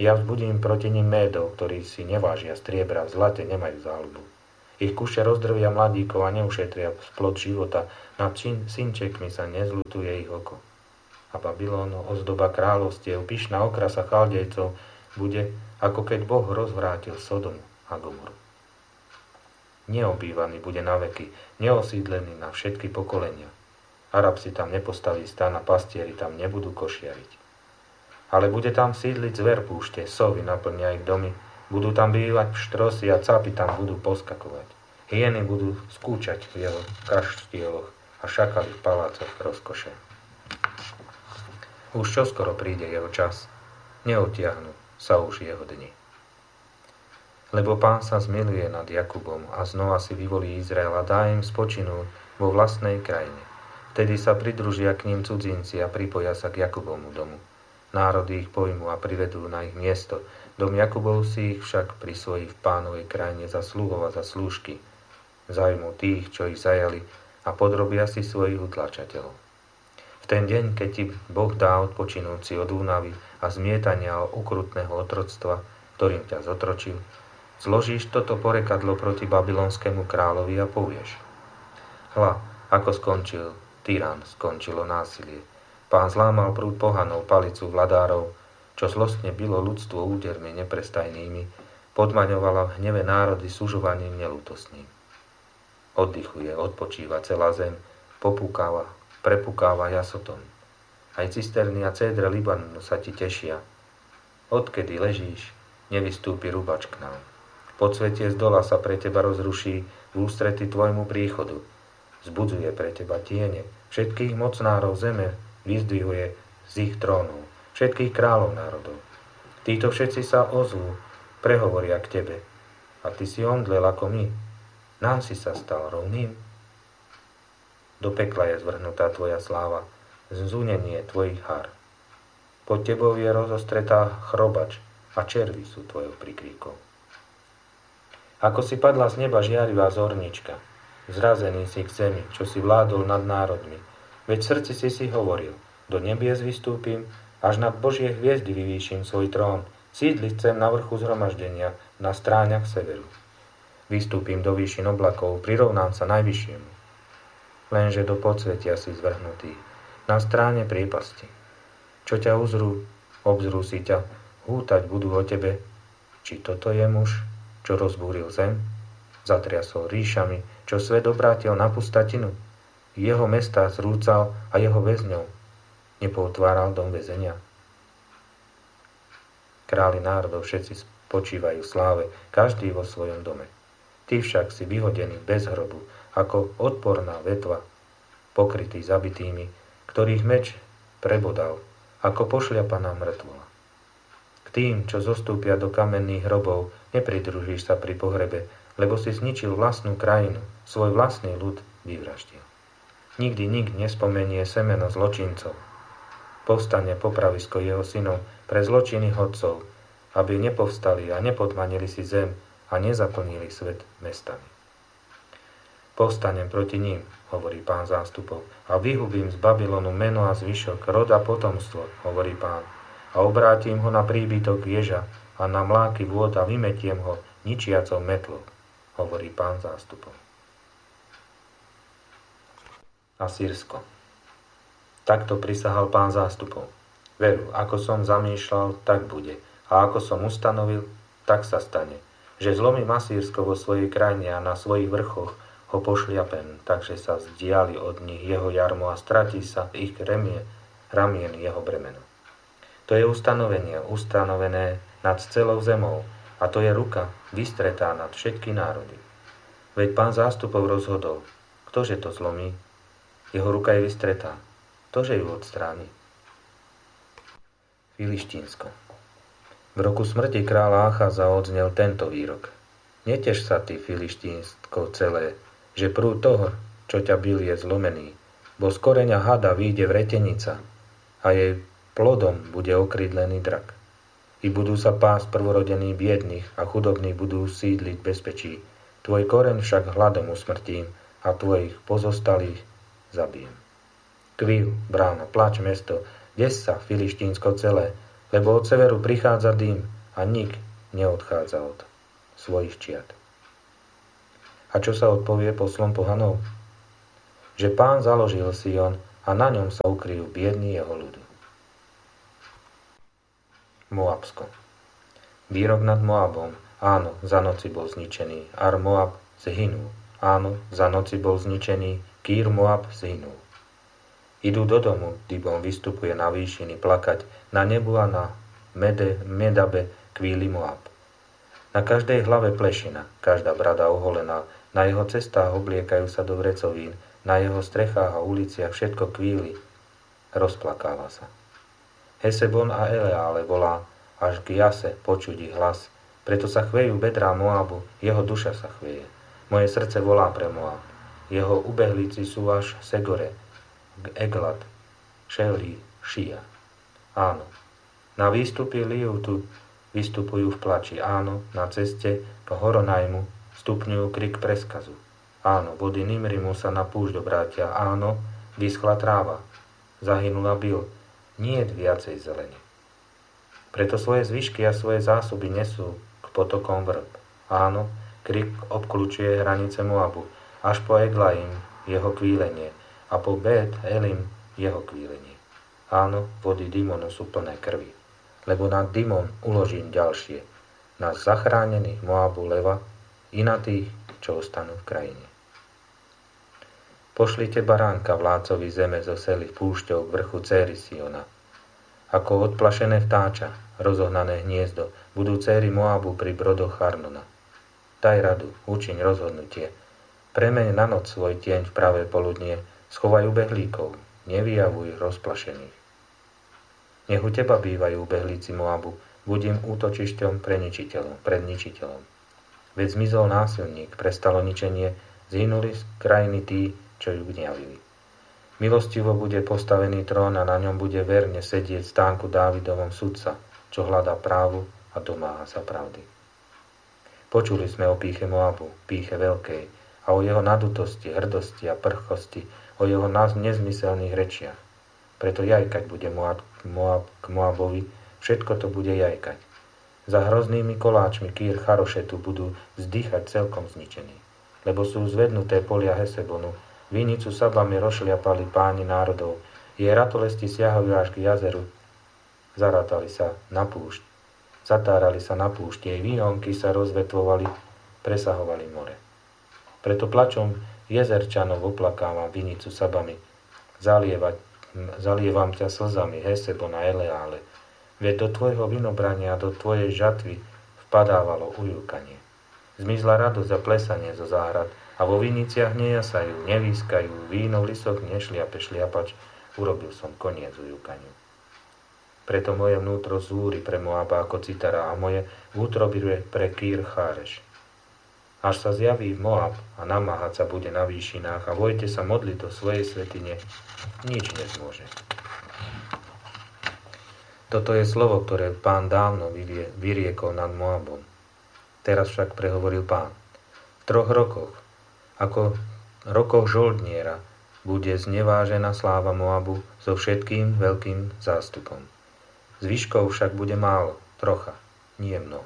Ja vzbudím proti nim Médov, ktorí si nevážia striebra, v zlate nemajú záľubu. Ich kuše rozdrvia mladíkov a neušetria splod života, nad synčekmi sa nezľutuje ich oko. A Babylon, ozdoba kráľovstiev, pyšná okrasa Chaldejcov, bude, ako keď Boh rozvrátil Sodomu a Gomoru. Neobývaný bude na veky, neosídlený na všetky pokolenia. Arab si tam nepostaví stan a pastieri tam nebudú košiariť. Ale bude tam sídliť zver púšte, sovy naplnia ich domy, budú tam bývať pštrosy a capy tam budú poskakovať. Hyeny budú skúčať v jeho kaštieloch a šakali v palácoch rozkoše. Už čoskoro príde jeho čas, neotiahnu sa už jeho dni. Lebo Pán sa zmiluje nad Jakubom a znova si vyvolí Izrael a dá im spočinúť vo vlastnej krajine. Vtedy sa pridružia k ním cudzinci a pripoja sa k Jakubovmu domu. Národy ich pojmú a privedú na ich miesto. Dom Jakubov si ich však prisvojí v Pánovej krajine za sluhov a za slúžky. Zajmú tých, čo ich zajali a podrobia si svojich utlačateľov. V ten deň, keď ti Boh dá odpočinúť si od únavy a zmietania okrutného otroctva, ktorým ťa zotročil, zložíš toto porekadlo proti babylonskému kráľovi a povieš: Hľa, ako skončil tyran, skončilo násilie. Pán zlámal prúd pohanov, palicu vladárov, čo zlostne bylo ľudstvo údermi neprestajnými, podmaňovala v hneve národy sužovaním nelútostným. Oddychuje, odpočíva celá zem, popúkáva, prepúkáva jasotom. Aj cisterny a cédre Libanonu sa ti tešia. Odkedy ležíš, nevystúpi rubač k nám. Podsvetie z dola sa pre teba rozruší v ústrety tvojmu príchodu. Zbudzuje pre teba tiene, všetkých mocnárov zeme vyzdvihuje z ich trónov, všetkých kráľov národov. Títo všetci sa ozvú, prehovoria k tebe. A ty si omdlel ako my. Nám si sa stal rovným. Do pekla je zvrhnutá tvoja sláva, zúnenie tvojich hár. Pod tebou je rozostretá chrobač a červy sú tvojou prikríkou. Ako si padla z neba žiarivá zornička, zrazený si k zemi, čo si vládol nad národmi. Veď v srdci si si hovoril: do nebies vystúpim, až nad Božie hviezdy vyvýšim svoj trón, sídliť chcem na vrchu zhromaždenia, na stráňach severu. Vystúpim do výšin oblakov, prirovnám sa najvyššiemu. Lenže do podsvetia si zvrhnutý, na stráne priepasti. Čo ťa uzrú, obzrú si ťa, hútať budú o tebe. Či toto je muž, čo rozbúril zem? Zatriasol ríšami, čo svet obrátil na pustatinu. Jeho mestá zrúcal a jeho väzňov nepootváral dom väzenia. Králi národov všetci spočívajú v sláve, každý vo svojom dome. Ty však si vyhodený bez hrobu, ako odporná vetva, pokrytý zabitými, ktorých meč prebodal, ako pošľapaná mŕtvola. K tým, čo zostúpia do kamenných hrobov, nepridružíš sa pri pohrebe, lebo si zničil vlastnú krajinu, svoj vlastný ľud vyvraždil. Nikdy nik nespomenie semeno zločincov. Povstane popravisko jeho synov pre zločiny hodcov, aby nepovstali a nepodmanili si zem a nezaplnili svet mestami. Povstanem proti ním, hovorí Pán zástupov, a vyhubím z Babylonu meno a zvyšok, rod a potomstvo, hovorí Pán, a obrátim ho na príbytok ježa a na mláky vôd a vymetiem ho ničiacou metlou, hovorí Pán zástupov. Asýrsko. Takto prisahal Pán zástupov. Veru, ako som zamýšľal, tak bude. A ako som ustanovil, tak sa stane. Že zlomím Asýrsko vo svojej krajine a na svojich vrchoch ho pošliapem, takže sa vzdiali od nich jeho jarmo a stratí sa ich remie, ramien jeho bremeno. To je ustanovenie, ustanovené nad celou zemou, a to je ruka vystretá nad všetky národy. Veď Pán zástupov rozhodol, ktože to zlomí? Jeho ruka je vystretá. Ktože ju odstráni? Filištínsko. V roku smrti kráľa Achaza odznel tento výrok. Neteš sa, ty, Filištínsko celé, že prúd toho, čo ťa bil, je zlomený, bo z koreňa hada vyjde vretenica a jej plodom bude okrydlený drak. I budú sa pásť prvorodení biedných a chudobní budú sídliť v bezpečí. Tvoj koreň však hladom usmrtím a tvojich pozostalých zabijem. Kvív, brána, plač mesto, des sa, Filištínsko celé, lebo od severu prichádza dym a nik neodchádza od svojich čiat. A čo sa odpovie poslom pohanov? Že Pán založil Sion a na ňom sa ukryjú biední jeho ľudu. Moabsko. Výrok nad Moabom. Áno, za noci bol zničený. Ar Moab zhynul. Áno, za noci bol zničený. Kýr Moab zhynul. Idú do domu, Dibon vystupuje na výšiny plakať, na nebu a na mede, medabe kvíli Moab. Na každej hlave plešina, každá brada oholená, na jeho cestách obliekajú sa do vrecovín, na jeho strechách a uliciach všetko kvíli, rozplakáva sa. Hesebon a Eleále volá, až k Jase počudí hlas, preto sa chvejú bedrá Moabu, jeho duša sa chvieje. Moje srdce volá pre Moab, jeho ubehlíci sú až Segore, k Eglat, Šelí, Šia. Áno, na výstupy Liutu vystupujú v plači, áno, na ceste k Horonajmu stupňujú krik preskazu. Áno, vody Nimrimu sa na púšť obrátia, áno, vyschla tráva, zahynula Bil, niet viacej zelene. Preto svoje zvyšky a svoje zásoby nesú k potokom vrb. Áno, krik obklúčuje hranice Moabu, až po Eglaim jeho kvílenie a po Bet Elim jeho kvílenie. Áno, vody Dimonu sú plné krvi, lebo na Dimon uložím ďalšie, na zachránených Moabu leva i na tých, čo ostanú v krajine. Pošlite baránka vládcovi zeme zo sely púšťou k vrchu céry Siona. Ako odplašené vtáča, rozohnané hniezdo, budú céry Moabu pri brodoch Arnona. Daj radu, učiň rozhodnutie. Premeň na noc svoj tieň v pravé poludnie, schovaj ubehlíkov, nevyjavuj rozplašených. Nech u teba bývajú ubehlíci Moabu, buď im útočišťom pre ničiteľom, pred ničiteľom. Veď zmizol násilník, prestalo ničenie, zhynuli z krajiny tí, čo ju gňavili. Milostivo bude postavený trón a na ňom bude verne sedieť stánku Dávidovom sudca, čo hľadá právu a domáha sa pravdy. Počuli sme o pýche Moabu, pýche veľkej, a o jeho nadutosti, hrdosti a prchosti, o jeho nezmyselných rečiach. Preto jajkať bude Moab, Moab k Moabovi, všetko to bude jajkať. Za hroznými koláčmi Kýr Charošetu budú vzdychať celkom zničení, lebo sú zvednuté polia Hesebonu, vinicu Sabami rozšliapali páni národov, jej ratolesti siahajú až k jazeru, zarátali sa na púšť, zatárali sa na púšť, jej výhonky sa rozvetvovali, presahovali more. Preto plačom jezerčanov oplakávam vinicu Sabami, zalievať, zalievam ťa slzami Hesebona Eleále, veď do tvojho vinobrania a do tvojej žatvy vpadávalo ujúkanie. Zmizla radosť a plesanie zo záhrad, a vo viniciach nejasajú, nevýskajú, víno v lisoch nešliape šliapač, urobil som koniec ujúkaniu. Preto moje vnútro zúri pre Moaba ako citara a moje útroby pre Kýr Cháreš. Až sa zjaví Moab a namáhať sa bude na výšinách a vojte sa modliť do svojej svätyne, nič nezmôže. Toto je slovo, ktoré Pán dávno vyriekol nad Moabom. Teraz však prehovoril Pán. V troch rokoch, ako rokoch žoldniera, bude znevážená sláva Moabu so všetkým veľkým zástupom. Zvyškov však bude málo, trocha, nie mnoho.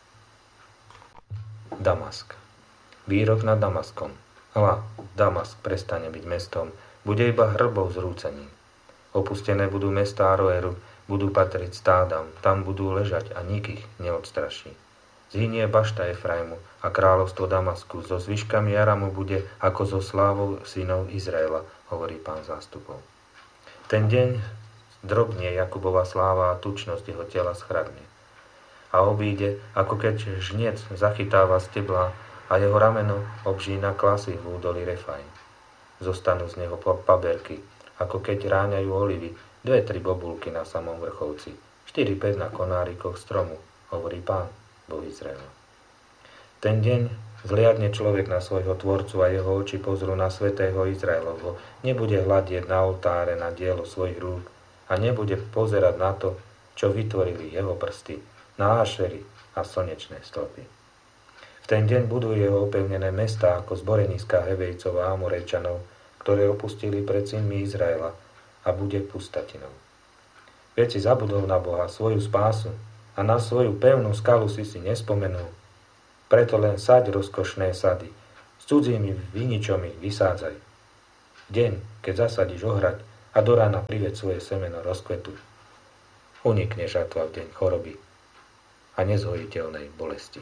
Damask. Výrok nad Damaskom. Hľa, Damask prestane byť mestom, bude iba hrbou zrúcaním. Opustené budú mestá Aroeru, budú patriť stádam, tam budú ležať a nik ich neodstraší. Zhynie bašta Efraimu a kráľovstvo Damasku, so zvyškami Aramu bude ako so slávou synov Izraela, hovorí Pán zástupov. Ten deň drobnie Jakubova sláva a tučnosť jeho tela schradne. A obíde, ako keď žniec zachytáva stebla a jeho rameno obžína klasy v údolí Refaim. Zostanú z neho paberky, ako keď ráňajú olivy, dve, tri bobulky na samom vrcholci, štyri, päť na konárikoch stromu, hovorí Pán, Boh Izraela. Ten deň zliadne človek na svojho tvorcu a jeho oči pozrú na svätého Izraelovho, nebude hľadieť na oltáre na dielo svojich rúk a nebude pozerať na to, čo vytvorili jeho prsty, na ášery a slnečné stĺpy. V ten deň budú jeho opevnené mestá ako zboreniska Hevejcov a Amorejčanov, ktoré opustili pred synmi Izraela, a bude pustatinou. Keď si zabudol na Boha, svoju spásu a na svoju pevnú skalu si si nespomenul, preto len saď rozkošné sady, s cudzími viničomi vysádzaj. Deň, keď zasadíš ohrad a do rána prived svoje semeno rozkvetu, unikne žatva v deň choroby a nezhojiteľnej bolesti.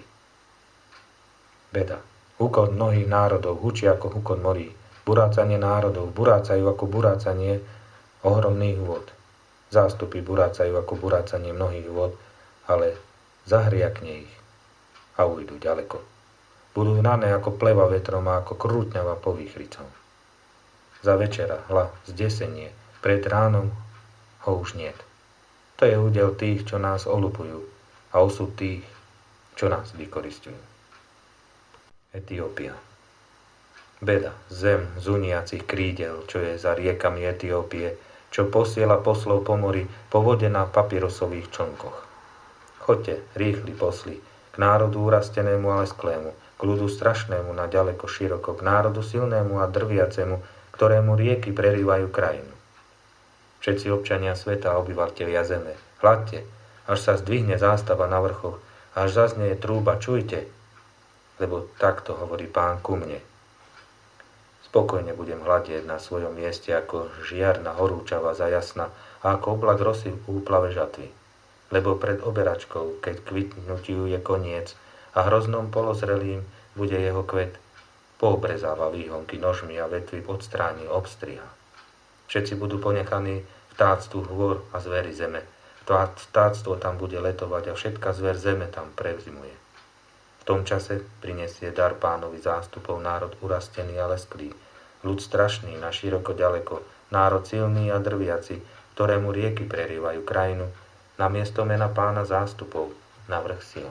Beda. Hukot mnohých národov hučí ako hukot morí. Burácanie národov burácajú ako burácanie ohromných vôd. Zástupy burácajú ako burácanie mnohých vôd, ale zahriakne ich a ujdu ďaleko. Budú hnané ako pleva vetrom a ako krútňava povýchricou. Za večera, hla, zdesenie, pred ránom ho už niet. To je údel tých, čo nás olupujú, a osud tých, čo nás vykoristujú. Etiópia. Beda, zem zuniacich krídel, čo je za riekami Etiópie, čo posiela poslov po mori, po vode na papyrosových člnkoch. Choďte, rýchli posli, k národu urastenému a lesklému, k ľudu strašnému na ďaleko široko, k národu silnému a drviacemu, ktorému rieky prerývajú krajinu. Všetci občania sveta a obyvateľia zeme, hľadte, až sa zdvihne zástava na vrchoch, až zaznie trúba, čujte, lebo takto hovorí Pán ku mne. Spokojne budem hľadieť na svojom mieste ako žiarna horúčava za jasna a ako oblak rosy v úplave žatvy. Lebo pred oberačkou, keď kvitnutiu je koniec a hroznom polozrelým bude jeho kvet, poobrezáva výhonky nožmi a vetvy odstráni, obstriha. Všetci budú ponechaní vtáctvu hôr a zvery zeme. Vtáctvo tam bude letovať a všetka zver zeme tam prezimuje. V tom čase prinesie dar Pánovi zástupov národ urastený a lesklý, ľud strašný na široko ďaleko, národ silný a drviaci, ktorému rieky prerývajú krajinu, na miesto mena Pána zástupov, na vrch Sion.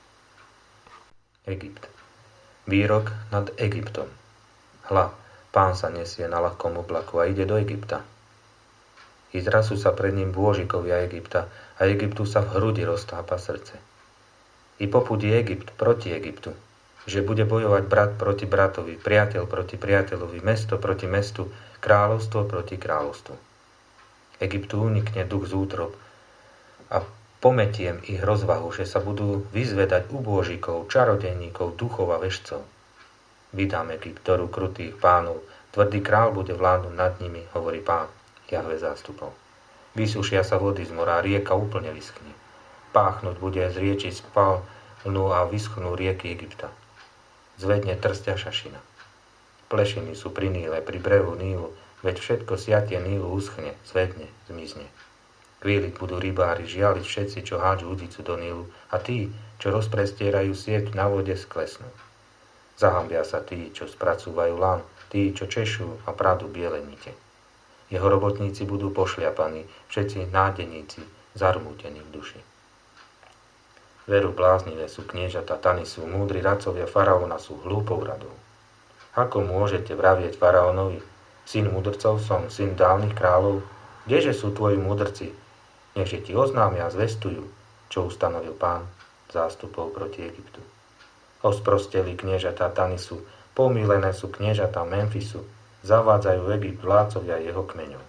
Egypt. Výrok nad Egyptom. Hľa, Pán sa nesie na ľahkom oblaku a ide do Egypta. I zrazu sa pred ním bôžikovia Egypta a Egyptu sa v hrudi roztápa srdce. I popudí Egypt proti Egyptu, že bude bojovať brat proti bratovi, priateľ proti priateľovi, mesto proti mestu, kráľovstvo proti kráľovstvu. Egyptu unikne duch z útrob a pometiem ich rozvahu, že sa budú vyzvedať u bôžikov, čarodejníkov, duchov a vešcov. Vydám Egypt do rúk krutých pánov, tvrdý král bude vládnuť nad nimi, hovorí Pán, Jahve zástupov. Vysúšia sa vody z mora, rieka úplne vyschne. Páchnuť bude z rieči spalnú a vyschnú rieky Egypta. Zvedne trstia šašina. Plešiny sú pri Níle, pri brehu Nílu, veď všetko siatie Nílu uschne, zvedne, zmizne. Kvíliť budú rybári, žialiť všetci, čo hádžu udicu do Nílu, a tí, čo rozprestierajú sieť na vode, sklesnú. Zahambia sa tí, čo spracúvajú lán, tí, čo češú a pradu biele nite. Jeho robotníci budú pošliapaní, všetci nádeníci, zarmútení v duši. Veru bláznivé sú kniežata Tanisu, múdri radcovia faraóna sú hlúpou radou. Ako môžete vravieť faraónovi, syn múdrcov som, syn dávnych kráľov, kdeže sú tvoji múdrci? Nechže ti oznámia a zvestujú, čo ustanovil Pán zástupov proti Egyptu. Osprosteli kniežatá Tanisu, pomílené sú kniežatá Memfisu, zavádzajú Egypt vládcovia jeho kmeňov.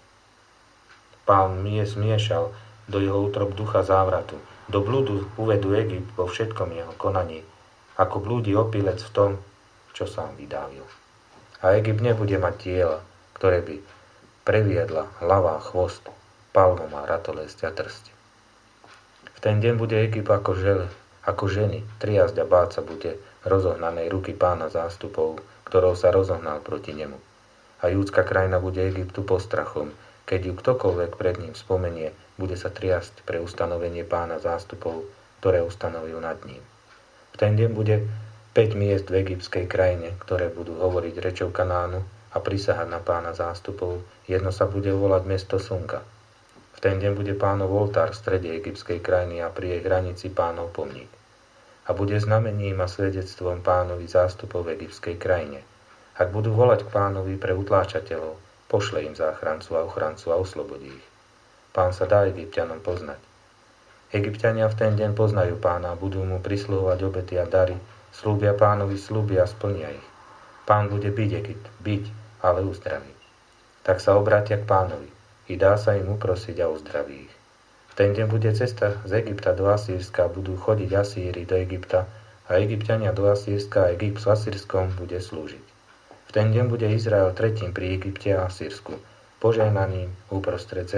Pán mi je zmiešal do jeho útrob ducha závratu, do blúdu uvedú Egypt vo všetkom jeho konaní, ako blúdi opilec v tom, čo sám vydávil. A Egypt nebude mať tiela, ktoré by previedla hlava, chvost, palmom a ratolesť a trsť. V ten deň bude Egypt ako žele, ako ženy, triasť a báť sa bude rozohnanej ruky Pána zástupov, ktorou sa rozohnal proti nemu. A júdska krajina bude Egyptu postrachom, keď ju ktokoľvek pred ním spomenie, bude sa triasť pre ustanovenie Pána zástupov, ktoré ustanovil nad ním. V ten deň bude päť miest v egyptskej krajine, ktoré budú hovoriť rečou Kanánu a prisahať na Pána zástupov. Jedno sa bude volať mesto Slnka. V ten deň bude Pánov oltár v strede egyptskej krajiny a pri jej hranici Pánov pomník. A bude znamením a svedectvom Pánovi zástupov v egyptskej krajine. Ak budú volať k Pánovi pre utláčateľov, pošle im záchrancu a ochrancu a oslobodí ich. Pán sa dá Egypťanom poznať. Egypťania v ten deň poznajú Pána a budú mu prisluhovať obety a dary, slúbia Pánovi sľuby a splnia ich. Pán bude byť Egypt, byť, ale uzdraví. Tak sa obrátia k Pánovi i dá sa im uprosiť a uzdraví ich. V ten deň bude cesta z Egypta do Asýrska, budú chodiť Asýri do Egypta a Egypťania do Asýrska a Egypt s Asýrskom bude slúžiť. V ten deň bude Izrael tretím pri Egypte a Asýrsku, požehnaným uprostred